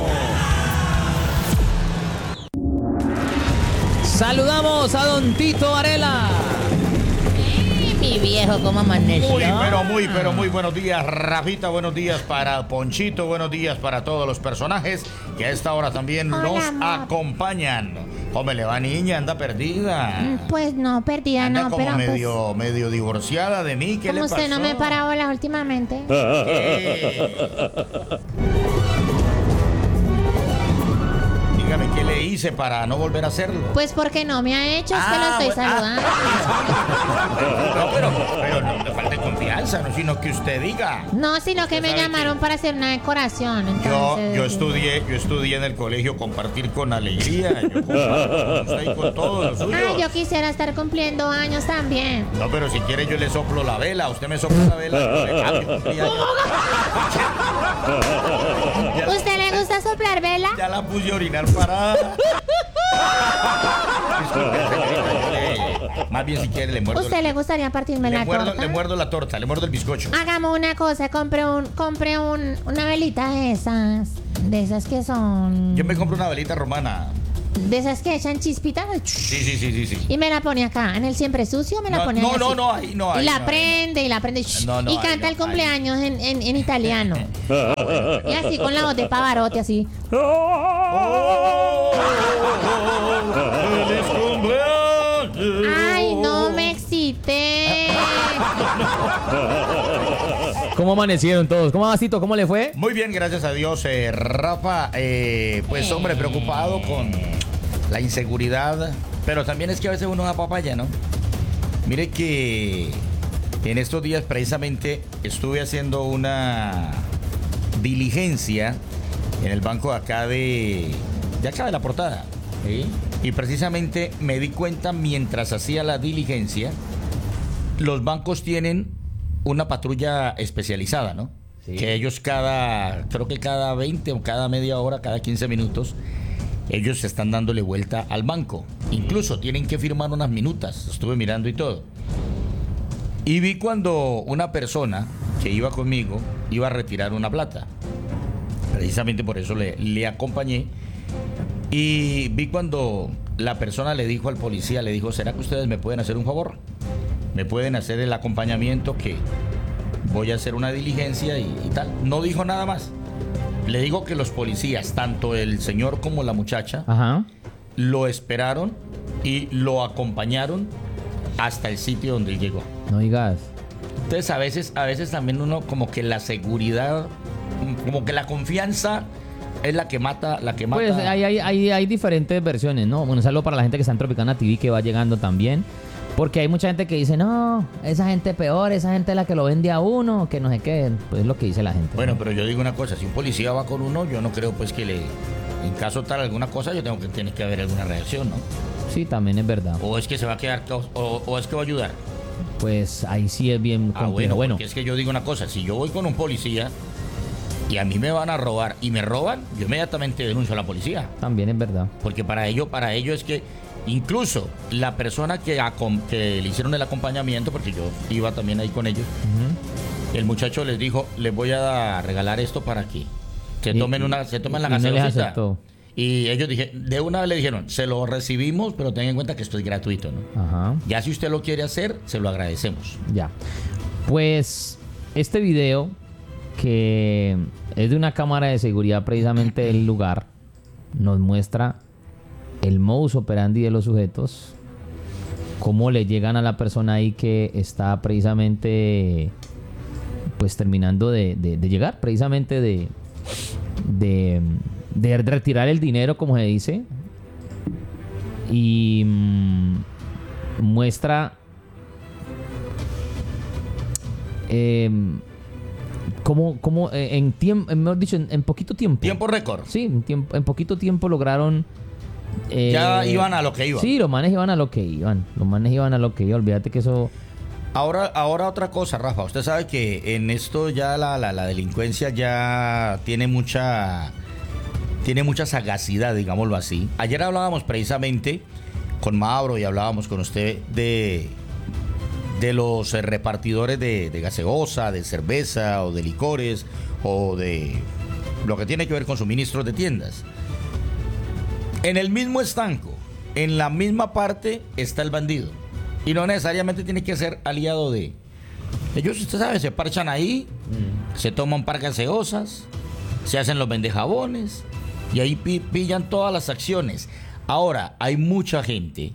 Saludamos a don Tito Varela. Ay, mi viejo, ¿cómo amaneció? Muy, pero muy, pero muy buenos días, Rafita. Buenos días para Ponchito. Buenos días para todos los personajes que a esta hora también Hola, nos amor. acompañan. ¿Cómo le va, niña? Anda perdida. Pues no, perdida Anda no, como pero medio, medio divorciada de mí. ¿Qué pues, le como pasó? usted no me para bolas últimamente. dígame, ¿qué le hice para no volver a hacerlo? Pues porque no me ha hecho, es que Ah, lo estoy bueno, saludando. No, pero, pero no le falte confianza, no, sino que usted diga. No, sino que Usted me sabe llamaron para hacer una decoración. Yo, Entonces, yo estudié, yo estudié en el colegio compartir con alegría. Yo comparto con usted y con todo lo suyo. Ay, yo quisiera estar cumpliendo años también. No, pero si quiere yo le soplo la vela. Usted me sopla la vela, yo le cambio. Ya, ya- ¿Usted le gusta soplar vela? ya la puse a orinar parada. Disculpe, señorita, yo le- más bien si quiere le muerdo. ¿Usted le gustaría partirme le la muerdo, torta? le muerdo la torta, le muerdo el bizcocho. Hagamos una cosa, compre un, compre un, una velita de esas, de esas que son, Yo me compro una velita romana. de esas que echan chispitas Sí, sí, sí, sí, sí. y me la pone acá, en el siempre sucio me la No, pone no, ahí no, así. no, ahí no, ahí y la no, ahí prende y la prende y, No, no, y ahí canta no, el cumpleaños en, en, en italiano. Y así con la voz de Pavarotti así. ¡Feliz cumpleaños! Ay, no me excité. ¿Cómo amanecieron todos? ¿Cómo va, Cito? ¿Cómo le fue? Muy bien, gracias a Dios, eh, Rafa. Eh, pues hombre, preocupado con la inseguridad, pero también es que a veces uno da papaya, ¿no? Mire que en estos días precisamente estuve haciendo una diligencia en el banco de acá de, de acá de la Portada. ¿Sí? Y precisamente me di cuenta mientras hacía la diligencia, los bancos tienen una patrulla especializada, ¿no? Sí. Que ellos cada, creo que cada veinte o cada media hora, cada quince minutos, ellos están dándole vuelta al banco. Incluso tienen que firmar unas minutas. Estuve mirando y todo. Y vi cuando una persona que iba conmigo iba a retirar una plata. Precisamente por eso le, le acompañé. Y vi cuando la persona le dijo al policía, le dijo, ¿será que ustedes me pueden hacer un favor? ¿Me pueden hacer el acompañamiento que voy a hacer una diligencia y, y tal? No dijo nada más. Le digo que los policías, tanto el señor como la muchacha, Ajá. lo esperaron y lo acompañaron hasta el sitio donde él llegó. No digas. Entonces a veces, a veces también uno como que la seguridad, como que la confianza es la que mata, la que mata. Pues hay, hay, hay, hay diferentes versiones, ¿no? Bueno, saludo para la gente que está en Tropicana T V que va llegando también. Porque hay mucha gente que dice, no, esa gente peor, esa gente es la que lo vende a uno, que no sé qué. Pues es lo que dice la gente. Bueno, ¿no? pero yo digo una cosa, si un policía va con uno, yo no creo pues que le, en caso tal alguna cosa, yo tengo que, tiene que haber alguna reacción, ¿no? Sí, también es verdad. O es que se va a quedar, o, o es que va a ayudar. Pues ahí sí es bien complejo. Ah, bueno, bueno. porque es que yo digo una cosa, si yo voy con un policía y a mí me van a robar y me roban, yo inmediatamente denuncio a la policía. También es verdad. Porque para ello, para ello es que incluso la persona que, que le hicieron el acompañamiento, porque yo iba también ahí con ellos, uh-huh. El muchacho les dijo, les voy a regalar esto para que se tomen una, se tomen la gaseosita. No y ellos dije, de una vez le dijeron, se lo recibimos, pero tengan en cuenta que esto es gratuito, ¿no? Ajá. Ya si usted lo quiere hacer, se lo agradecemos. Ya. Pues este video, que es de una cámara de seguridad precisamente del lugar, nos muestra el modus operandi de los sujetos, cómo le llegan a la persona ahí que está precisamente pues terminando de, de, de llegar, precisamente de, de, de retirar el dinero, como se dice, y mmm, muestra eh, cómo, cómo eh, en tiempo, mejor dicho, en, en poquito tiempo. Tiempo récord. Sí, en, tiempo, en poquito tiempo lograron. Eh, ya iban a lo que iban. Sí, los manes iban a lo que iban. Los manes iban a lo que iban. Olvídate que eso. Ahora, ahora otra cosa, Rafa. Usted sabe que en esto ya la, la, la delincuencia ya tiene mucha. Tiene mucha sagacidad, digámoslo así. Ayer hablábamos precisamente con Mauro y hablábamos con usted de. de los repartidores de, de gaseosa, de cerveza o de licores o de lo que tiene que ver con suministros de tiendas. En el mismo estanco, en la misma parte está el bandido. Y no necesariamente tiene que ser aliado de... Ellos, usted sabe, se parchan ahí, mm. se toman un par de gaseosas, se hacen los vendejabones y ahí pi- pillan todas las acciones. Ahora, hay mucha gente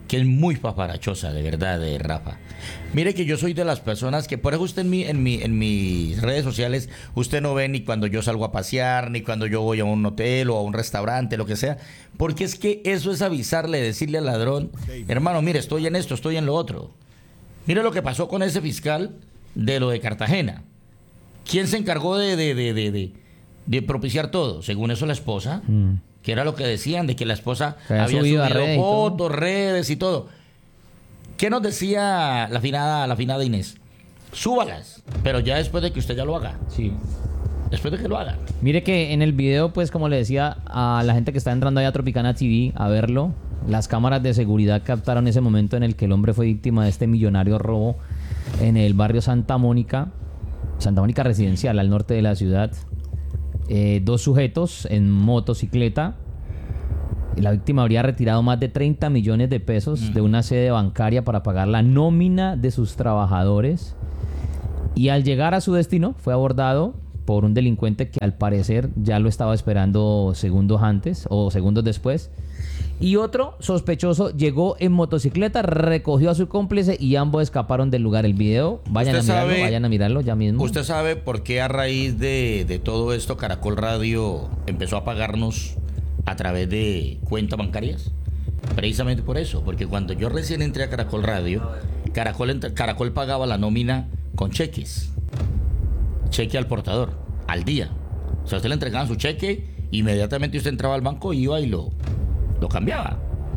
que es muy paparachosa, de verdad, de Rafa. Mire que yo soy de las personas que, por eso usted en, mi, en, mi, en mis redes sociales, usted no ve ni cuando yo salgo a pasear, ni cuando yo voy a un hotel o a un restaurante, lo que sea, porque es que eso es avisarle, decirle al ladrón, hermano, mire, estoy en esto, estoy en lo otro. Mire lo que pasó con ese fiscal de lo de Cartagena. ¿Quién se encargó de, de, de, de, de, de propiciar todo? Según eso, la esposa, mm. que era lo que decían, de que la esposa había, había subido, subido redes fotos, redes y todo. ¿Qué nos decía la finada, la finada Inés? Súbalas, pero ya después de que usted ya lo haga. Sí. Después de que lo haga. Mire que en el video, pues, como le decía a la gente que está entrando allá a Tropicana T V a verlo, las cámaras de seguridad captaron ese momento en el que el hombre fue víctima de este millonario robo en el barrio Santa Mónica, Santa Mónica Residencial, al norte de la ciudad. Eh, dos sujetos en motocicleta. La víctima habría retirado más de treinta millones de pesos mm. de una sede bancaria para pagar la nómina de sus trabajadores. Y al llegar a su destino, fue abordado por un delincuente que al parecer ya lo estaba esperando segundos antes o segundos después. Y otro sospechoso llegó en motocicleta, recogió a su cómplice y ambos escaparon del lugar. El video, vayan a mirarlo, sabe, vayan a mirarlo ya mismo. ¿Usted sabe por qué a raíz de, de todo esto Caracol Radio empezó a pagarnos a través de cuentas bancarias? Precisamente por eso, porque cuando yo recién entré a Caracol Radio, Caracol, Caracol pagaba la nómina con cheques. Cheque al portador, al día. O sea, usted le entregaban su cheque, inmediatamente usted entraba al banco y iba y lo... lo cambiaba.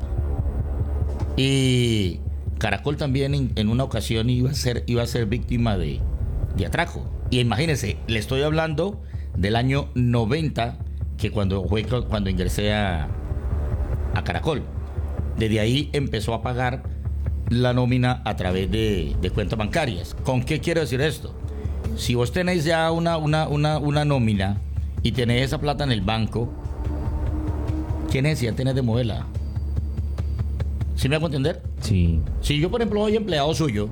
Y Caracol también en, en una ocasión iba a ser, iba a ser víctima de, de atraco. Y imagínense, le estoy hablando del año noventa, que cuando fue cuando ingresé a, a Caracol. Desde ahí empezó a pagar la nómina a través de, de cuentas bancarias. ¿Con qué quiero decir esto? Si vos tenés ya una, una, una, una nómina y tenés esa plata en el banco, ¿qué necesidad tienes de moverla? ¿Sí me hago entender? Sí. Si yo, por ejemplo, soy empleado suyo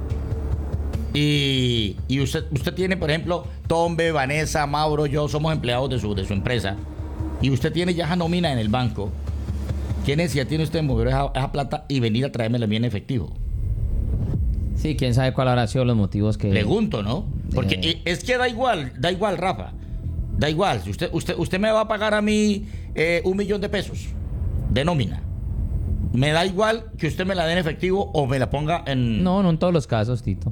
y, y usted, usted tiene, por ejemplo, Tombe, Vanessa, Mauro, yo somos empleados de su, de su empresa y usted tiene ya esa nómina en el banco, ¿qué necesidad tiene usted de mover esa, esa plata y venir a traérmela bien en efectivo? Sí, quién sabe cuál habrá sido los motivos que... Pregunto, ¿no? Porque eh... es que da igual, da igual, Rafa. Da igual, si usted, usted, usted me va a pagar a mí eh, un millón de pesos de nómina. Me da igual que usted me la dé en efectivo o me la ponga en... No, no en todos los casos, Tito.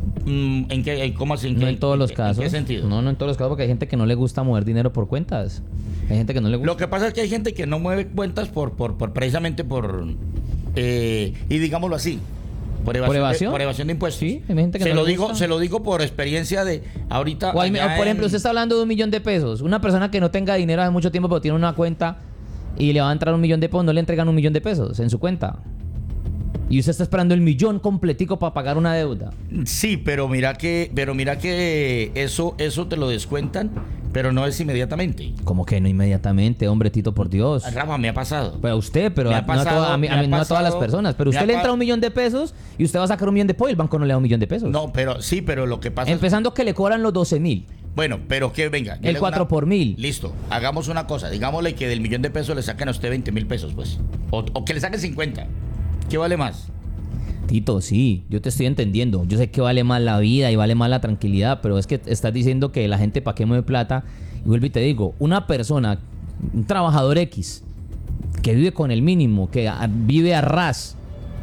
¿En qué? ¿Cómo así? ¿En no qué, en todos los en, casos. ¿En qué sentido? No, no en todos los casos, porque hay gente que no le gusta mover dinero por cuentas. Hay gente que no le gusta. Lo que pasa es que hay gente que no mueve cuentas por, por, por precisamente por... Eh, y digámoslo así. Por evasión, ¿Por evasión? De, por evasión de impuestos. Sí, hay gente que se no lo le digo, gusta. Se lo digo por experiencia de ahorita. O hay, o por ejemplo, en... usted está hablando de un millón de pesos. Una persona que no tenga dinero hace mucho tiempo, pero tiene una cuenta y le va a entrar un millón de pesos, no le entregan un millón de pesos en su cuenta. Y usted está esperando el millón completico para pagar una deuda. Sí, pero mira que, pero mira que eso, eso te lo descuentan, pero no es inmediatamente. ¿Cómo que no inmediatamente, hombre, Tito, por Dios? Rafa, me ha pasado. Pero a usted, pero a, pasado, no a, toda, a, mí, a, mí, no a todas las personas. Pero usted le entra un millón de pesos y usted va a sacar un millón de pesos y el banco no le da un millón de pesos. No, pero sí, pero lo que pasa Empezando es... que le cobran los doce mil. Bueno, pero que venga. El cuatro una... por mil. Listo, hagamos una cosa. Digámosle que del millón de pesos le saquen a usted veinte mil pesos, pues. O, o que le saquen cincuenta. ¿Qué vale más? Tito, sí, yo te estoy entendiendo. Yo sé que vale más la vida y vale más la tranquilidad, pero es que estás diciendo que la gente pa' qué mueve plata. Y vuelvo y te digo, una persona, un trabajador X, que vive con el mínimo, que a, vive a ras,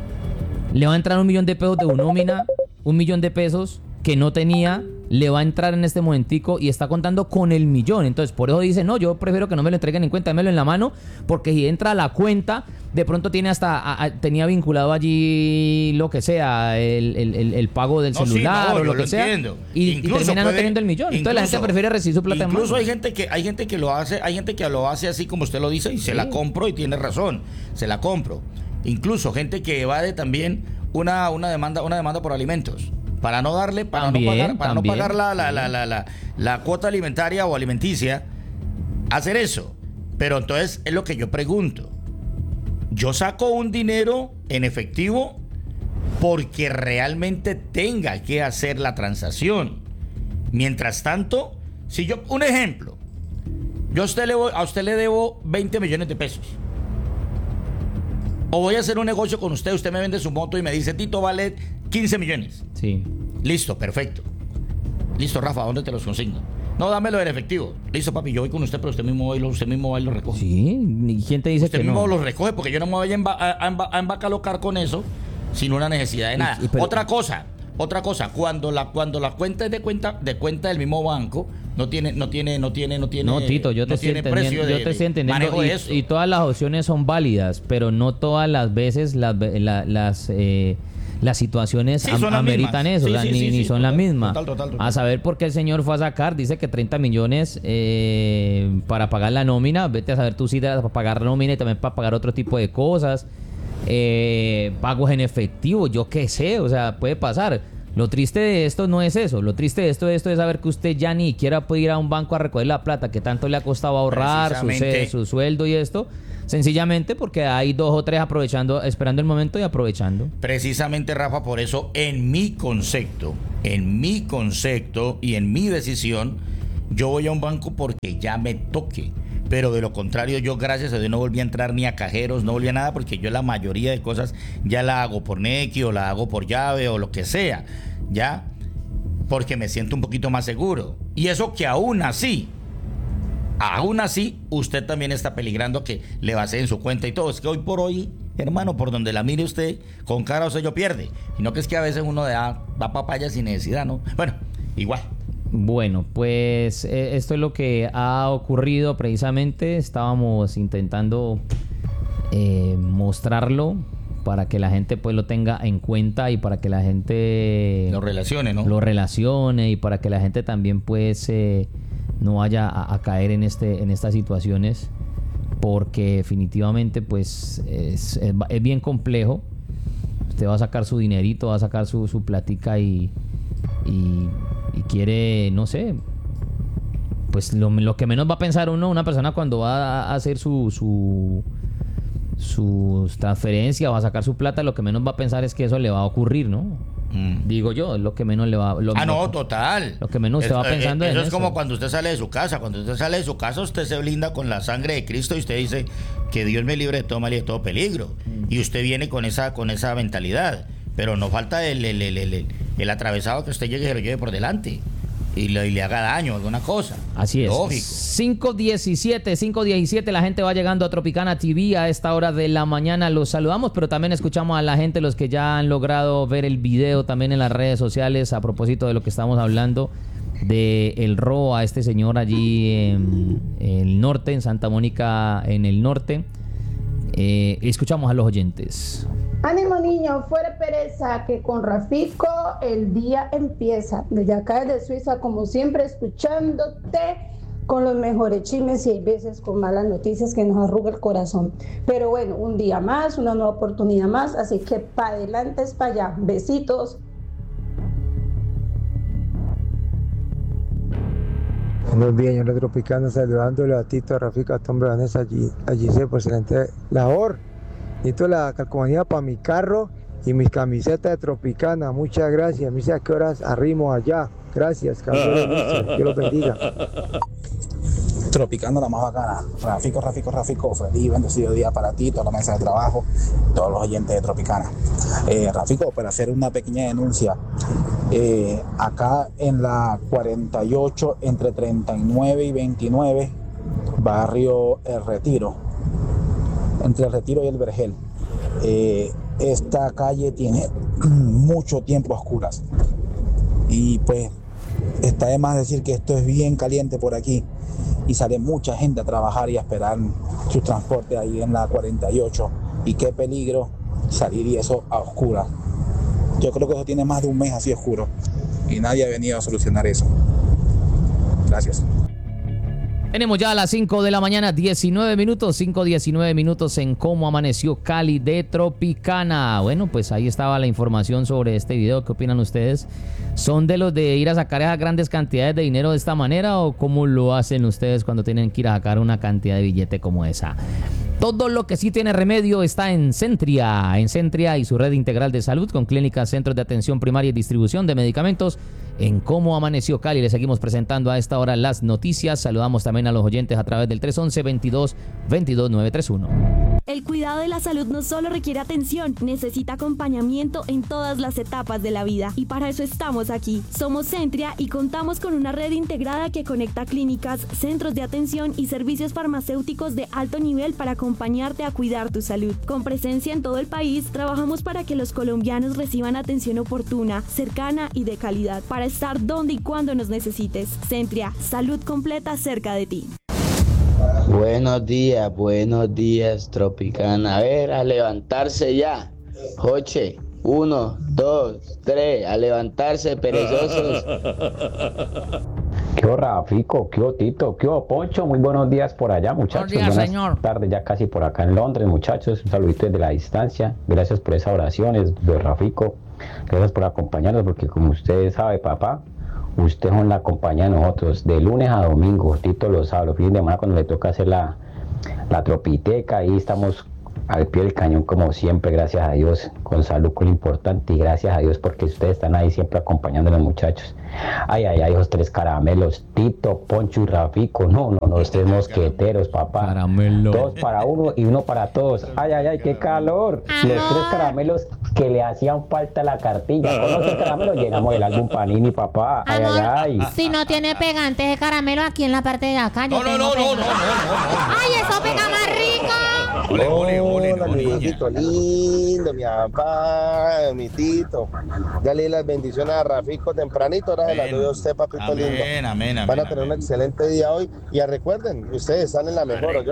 le va a entrar un millón de pesos de una nómina, un millón de pesos que no tenía, le va a entrar en este momentico y está contando con el millón. Entonces, por eso dice, no, yo prefiero que no me lo entreguen en cuenta, démelo en la mano, porque si entra a la cuenta, de pronto tiene hasta, a, a, tenía vinculado allí lo que sea, el, el, el, el pago del no, celular sí, no, o lo que lo sea, entiendo. y, y termina puede, no teniendo el millón. Incluso, entonces la gente prefiere recibir su plata en mano. Incluso hay gente que hay gente que lo hace, hay gente que lo hace así como usted lo dice y sí. Se la compro y tiene razón, se la compro. Incluso gente que evade también una, una demanda, una demanda por alimentos. Para no darle, para también, no pagar, para también, no pagar la, la, la, la, la, la cuota alimentaria o alimenticia, hacer eso. Pero entonces es lo que yo pregunto. Yo saco un dinero en efectivo porque realmente tenga que hacer la transacción. Mientras tanto, si yo, un ejemplo, yo a usted le, voy, a usted le debo veinte millones de pesos. O voy a hacer un negocio con usted, usted me vende su moto y me dice, Tito, vale quince millones. Sí. Listo, perfecto. Listo, Rafa, ¿dónde te los consigno? No, dámelo en efectivo. Listo, papi, yo voy con usted, pero usted mismo va y lo, usted mismo va y lo recoge. Sí, ¿y quién te dice usted que no? Usted mismo lo recoge, porque yo no me voy a, emba a, a, a embacalocar con eso sin una necesidad de nada. Y, y, pero... Otra cosa, otra cosa, cuando la, cuando la cuenta es de cuenta, de cuenta del mismo banco, no tiene, no tiene, no tiene, no tiene. No, Tito, yo te no estoy entendiendo, de, yo te estoy entendiendo y, y, y todas las opciones son válidas, pero no todas las veces las, la, las eh, las situaciones sí, am, ameritan mismas. eso, Sí, o sea, sí, ni, sí, ni sí, son total, las mismas. Total, total, total. A saber por qué el señor fue a sacar, dice que treinta millones eh, para pagar la nómina, vete a saber tú si para pagar la nómina y también para pagar otro tipo de cosas, eh, pagos en efectivo, yo qué sé, o sea, puede pasar. Lo triste de esto no es eso, lo triste de esto, de esto es saber que usted ya ni siquiera puede ir a un banco a recoger la plata que tanto le ha costado ahorrar, su, su sueldo y esto, sencillamente porque hay dos o tres aprovechando, esperando el momento y aprovechando. Precisamente, Rafa, por eso en mi concepto, en mi concepto y en mi decisión, yo voy a un banco porque ya me toque. Pero de lo contrario, yo gracias a Dios no volví a entrar ni a cajeros, no volví a nada, porque yo la mayoría de cosas ya la hago por Nequi o la hago por llave o lo que sea, ¿ya? Porque me siento un poquito más seguro. Y eso que aún así, aún así, usted también está peligrando que le vacíen su cuenta y todo. Es que hoy por hoy, hermano, por donde la mire usted, con cara o sello pierde. Y no que es que a veces uno da, da papaya sin necesidad, ¿no? Bueno, igual. Bueno, pues eh, esto es lo que ha ocurrido precisamente. Estábamos intentando eh, mostrarlo para que la gente pues lo tenga en cuenta y para que la gente lo relacione, ¿no? Lo relacione y para que la gente también pues eh, no vaya a, a caer en este en estas situaciones, porque definitivamente pues es, es, es bien complejo. Usted va a sacar su dinerito, va a sacar su, su platica y, y y quiere, no sé, pues lo, lo que menos va a pensar uno, una persona cuando va a hacer su, su su transferencia, va a sacar su plata, lo que menos va a pensar es que eso le va a ocurrir, ¿no? Mm. Digo yo, es lo que menos le va lo, Ah, no, lo, total. Lo que menos usted va pensando eh, eso en es eso. como cuando usted sale de su casa. Cuando usted sale de su casa, usted se blinda con la sangre de Cristo y usted dice que Dios me libre de todo mal y de todo peligro. Mm. Y usted viene con esa, con esa mentalidad. Pero no falta el, el, el, el, el, el atravesado que usted llegue y se lo lleve por delante y le, y le haga daño, alguna cosa. Así es. Lógico. cinco diecisiete, cinco diecisiete, la gente va llegando a Tropicana T V a esta hora de la mañana. Los saludamos, pero también escuchamos a la gente, los que ya han logrado ver el video también en las redes sociales, a propósito de lo que estamos hablando, de el robo a este señor allí en, en el norte, en Santa Mónica, en el norte. Eh, escuchamos a los oyentes. Ánimo niño, fuera pereza, que con Rafico el día empieza. Desde acá desde Suiza, como siempre, escuchándote con los mejores chismes y hay veces con malas noticias que nos arruga el corazón. Pero bueno, un día más, una nueva oportunidad más, así que para adelante es para allá. Besitos. Buenos días, señor Tropicana, saludándole a Tito, a Rafico, a Tom Vanessa, allí, allí se por excelente labor. Necesito la calcomanía para mi carro y mis camisetas de Tropicana. Muchas gracias. Me dice a qué horas arrimo allá. Gracias, Carlos. Dios los bendiga. Tropicana, la más bacana. Rafico, Rafico, Rafico. Feliz, bendecido día para ti, toda la mesa de trabajo, todos los oyentes de Tropicana. Eh, Rafico, para hacer una pequeña denuncia. Eh, acá en la cuarenta y ocho, entre treinta y nueve y veintinueve, barrio El Retiro. Entre el Retiro y el Vergel. Eh, esta calle tiene mucho tiempo a oscuras. Y pues está de más decir que esto es bien caliente por aquí. Y sale mucha gente a trabajar y a esperar su transporte ahí en la cuarenta y ocho. Y qué peligro salir y eso a oscuras. Yo creo que eso tiene más de un mes así oscuro. Y nadie ha venido a solucionar eso. Gracias. Tenemos ya a las cinco de la mañana, diecinueve minutos, cinco diecinueve minutos en Cómo Amaneció Cali de Tropicana. Bueno, pues ahí estaba la información sobre este video. ¿Qué opinan ustedes? ¿Son de los de ir a sacar esas grandes cantidades de dinero de esta manera o cómo lo hacen ustedes cuando tienen que ir a sacar una cantidad de billete como esa? Todo lo que sí tiene remedio está en Centria. En Centria y su red integral de salud con clínicas, centros de atención primaria y distribución de medicamentos. En Cómo Amaneció Cali le seguimos presentando a esta hora las noticias. Saludamos también a los oyentes a través del tres once, veintidós, veintidós, nueve treinta y uno. El cuidado de la salud no solo requiere atención, necesita acompañamiento en todas las etapas de la vida. Y para eso estamos aquí. Somos Centria y contamos con una red integrada que conecta clínicas, centros de atención y servicios farmacéuticos de alto nivel para acompañarte a cuidar tu salud. Con presencia en todo el país, trabajamos para que los colombianos reciban atención oportuna, cercana y de calidad, para estar donde y cuando nos necesites. Centria, salud completa cerca de ti. Buenos días, buenos días, Tropicana. A ver, a levantarse ya. Joche, uno, dos, tres, a levantarse, perezosos. ¿Qué hubo, Rafico? ¿Qué hubo, Tito? ¿Qué hubo, Poncho? Muy buenos días por allá, muchachos. Buenos días, Buenas señor. tardes ya casi por acá en Londres, muchachos. Un saludito desde la distancia. Gracias por esas oraciones, de Rafico. Gracias por acompañarnos, porque como usted sabe, papá, usted es la compañía de nosotros, de lunes a domingo. Tito lo sabe, los fines de semana cuando le toca hacer la, la tropiteca, ahí estamos al pie del cañón como siempre, gracias a Dios, con salud, con lo importante, y gracias a Dios porque ustedes están ahí siempre acompañando a los muchachos. Ay, ay, ay, esos tres caramelos, Tito, Poncho y Rafico, no, no, no, los tres mosqueteros, papá. Caramelo. Dos para uno y uno para todos. Ay, ay, ay, qué calor. Los tres caramelos que le hacían falta a la cartilla. Con los tres caramelos llenamos el álbum Panini, papá. Ay, Amor, ay, ay. si no tiene pegante de caramelo aquí en la parte de acá, yo No, no, tengo no, no, pegante. no, no, no. ¡Ay, eso pega más rico! Ole, ole, ole, Hola, no, mi niña. viejito lindo, mi papá, mi tito. Dale las bendiciones a Rafico tempranito, ahora se las doy a usted, papito Amén, lindo. amén, amén, Van a tener un excelente día hoy. Y recuerden, ustedes están en la mejor, ¿o yo?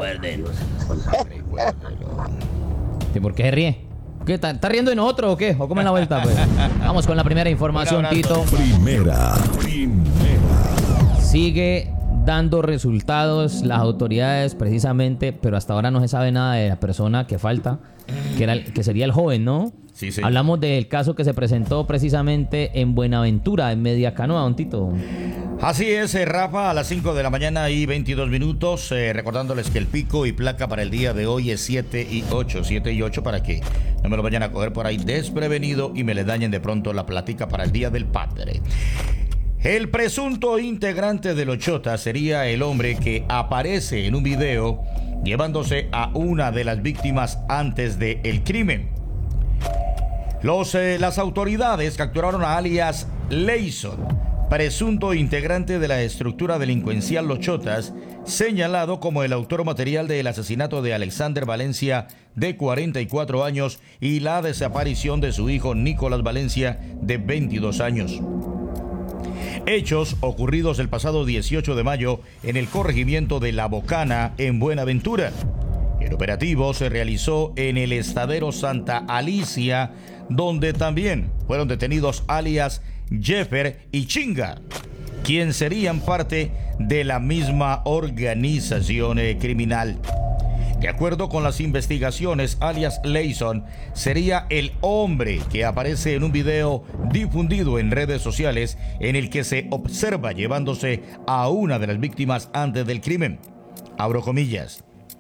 ¿Y por qué se ríe? ¿Qué, está, ¿Está riendo de nosotros o qué? ¿O cómo es la vuelta? Pues? Vamos con la primera información, Tito. Primera, primera. Sigue dando resultados las autoridades precisamente, pero hasta ahora no se sabe nada de la persona que falta, que, era el- que sería el joven, ¿no? Sí, sí. Hablamos del caso que se presentó precisamente en Buenaventura, en Media Canoa, don Tito. Así es, eh, Rafa, a las cinco de la mañana y veintidós minutos, eh, recordándoles que el pico y placa para el día de hoy es siete y ocho, siete y ocho, para que no me lo vayan a coger por ahí desprevenido y me le dañen de pronto la platica para el Día del Padre. El presunto integrante de los Chotas sería el hombre que aparece en un video llevándose a una de las víctimas antes del crimen. Los, eh, las autoridades capturaron a alias Leison, presunto integrante de la estructura delincuencial Los Chotas, señalado como el autor material del asesinato de Alexander Valencia, de cuarenta y cuatro años, y la desaparición de su hijo Nicolás Valencia, de veintidós años. Hechos ocurridos el pasado dieciocho de mayo en el corregimiento de La Bocana, en Buenaventura. El operativo se realizó en el estadero Santa Alicia, donde también fueron detenidos alias Jeffer y Chinga, quien serían parte de la misma organización eh, criminal. De acuerdo con las investigaciones, alias Leison sería el hombre que aparece en un video difundido en redes sociales en el que se observa llevándose a una de las víctimas antes del crimen. Abro comillas.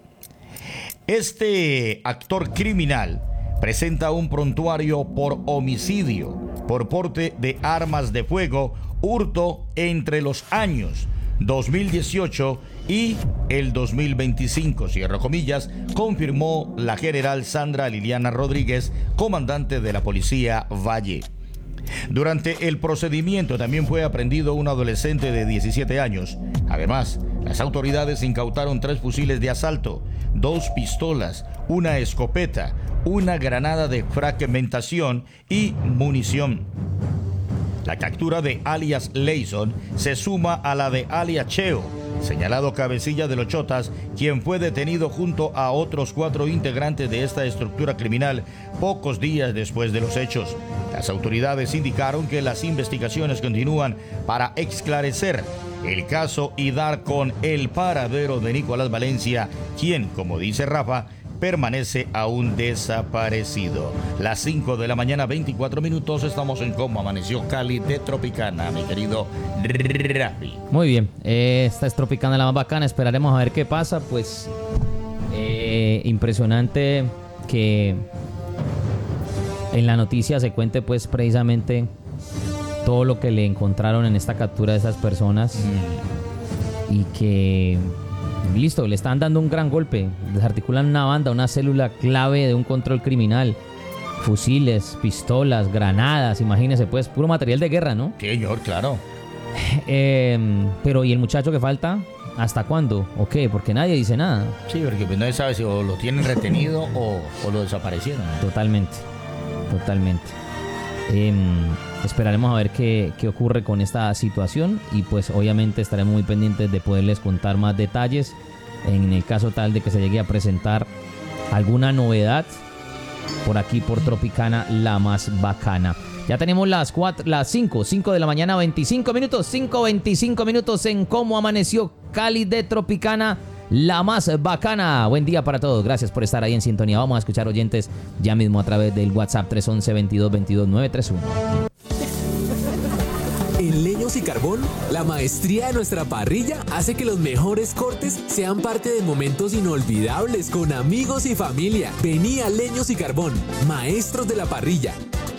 Este actor criminal presenta un prontuario por homicidio, por porte de armas de fuego, hurto entre los años dos mil dieciocho y el dos mil veinticinco, cierro comillas, confirmó la general Sandra Liliana Rodríguez, comandante de la Policía Valle. Durante el procedimiento también fue aprendido un adolescente de diecisiete años. Además, las autoridades incautaron tres fusiles de asalto, dos pistolas, una escopeta, una granada de fragmentación y munición. La captura de alias Leison se suma a la de alias Cheo, señalado cabecilla de los Chotas, quien fue detenido junto a otros cuatro integrantes de esta estructura criminal pocos días después de los hechos. Las autoridades indicaron que las investigaciones continúan para esclarecer el caso y dar con el paradero de Nicolás Valencia, quien, como dice Rafa, permanece aún desaparecido. Las cinco de la mañana, veinticuatro minutos, estamos en Cómo Amaneció Cali de Tropicana, mi querido Rafi. Muy bien, eh, esta es Tropicana, la más bacana. Esperaremos a ver qué pasa. Pues eh, impresionante que en la noticia se cuente pues precisamente todo lo que le encontraron en esta captura de esas personas, mm. y que listo, le están dando un gran golpe. Desarticulan una banda, una célula clave de un control criminal. Fusiles, pistolas, granadas, imagínese pues, puro material de guerra, ¿no? Sí, señor, claro. Eh, pero ¿y el muchacho que falta? ¿Hasta cuándo? ¿O qué? Porque nadie dice nada. Sí, porque pues no se sabe si o lo tienen retenido o, o lo desaparecieron. Totalmente, totalmente. Eh, esperaremos a ver qué, qué ocurre con esta situación y pues obviamente estaremos muy pendientes de poderles contar más detalles en el caso tal de que se llegue a presentar alguna novedad por aquí por Tropicana, la más bacana. Ya tenemos las cuatro, las cinco, cinco de la mañana, veinticinco minutos, cinco veinticinco minutos en Cómo Amaneció Cali de Tropicana, la más bacana. Buen día para todos, gracias por estar ahí en sintonía. Vamos a escuchar oyentes ya mismo a través del WhatsApp tres once, veintidós veintidós, nueve treinta y uno. En Leños y Carbón, la maestría de nuestra parrilla hace que los mejores cortes sean parte de momentos inolvidables con amigos y familia. Vení a Leños y Carbón, maestros de la parrilla.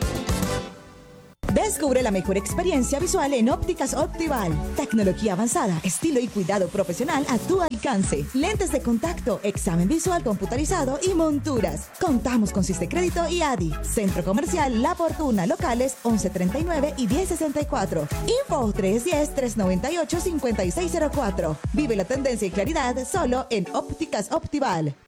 Descubre la mejor experiencia visual en Ópticas Optival. Tecnología avanzada, estilo y cuidado profesional a tu alcance. Lentes de contacto, examen visual computarizado y monturas. Contamos con Sistecrédito y A D I. Centro Comercial La Fortuna, locales once treinta y nueve y diez sesenta y cuatro. Info tres uno cero, tres nueve ocho, cinco seis cero cuatro. Vive la tendencia y claridad solo en Ópticas Optival.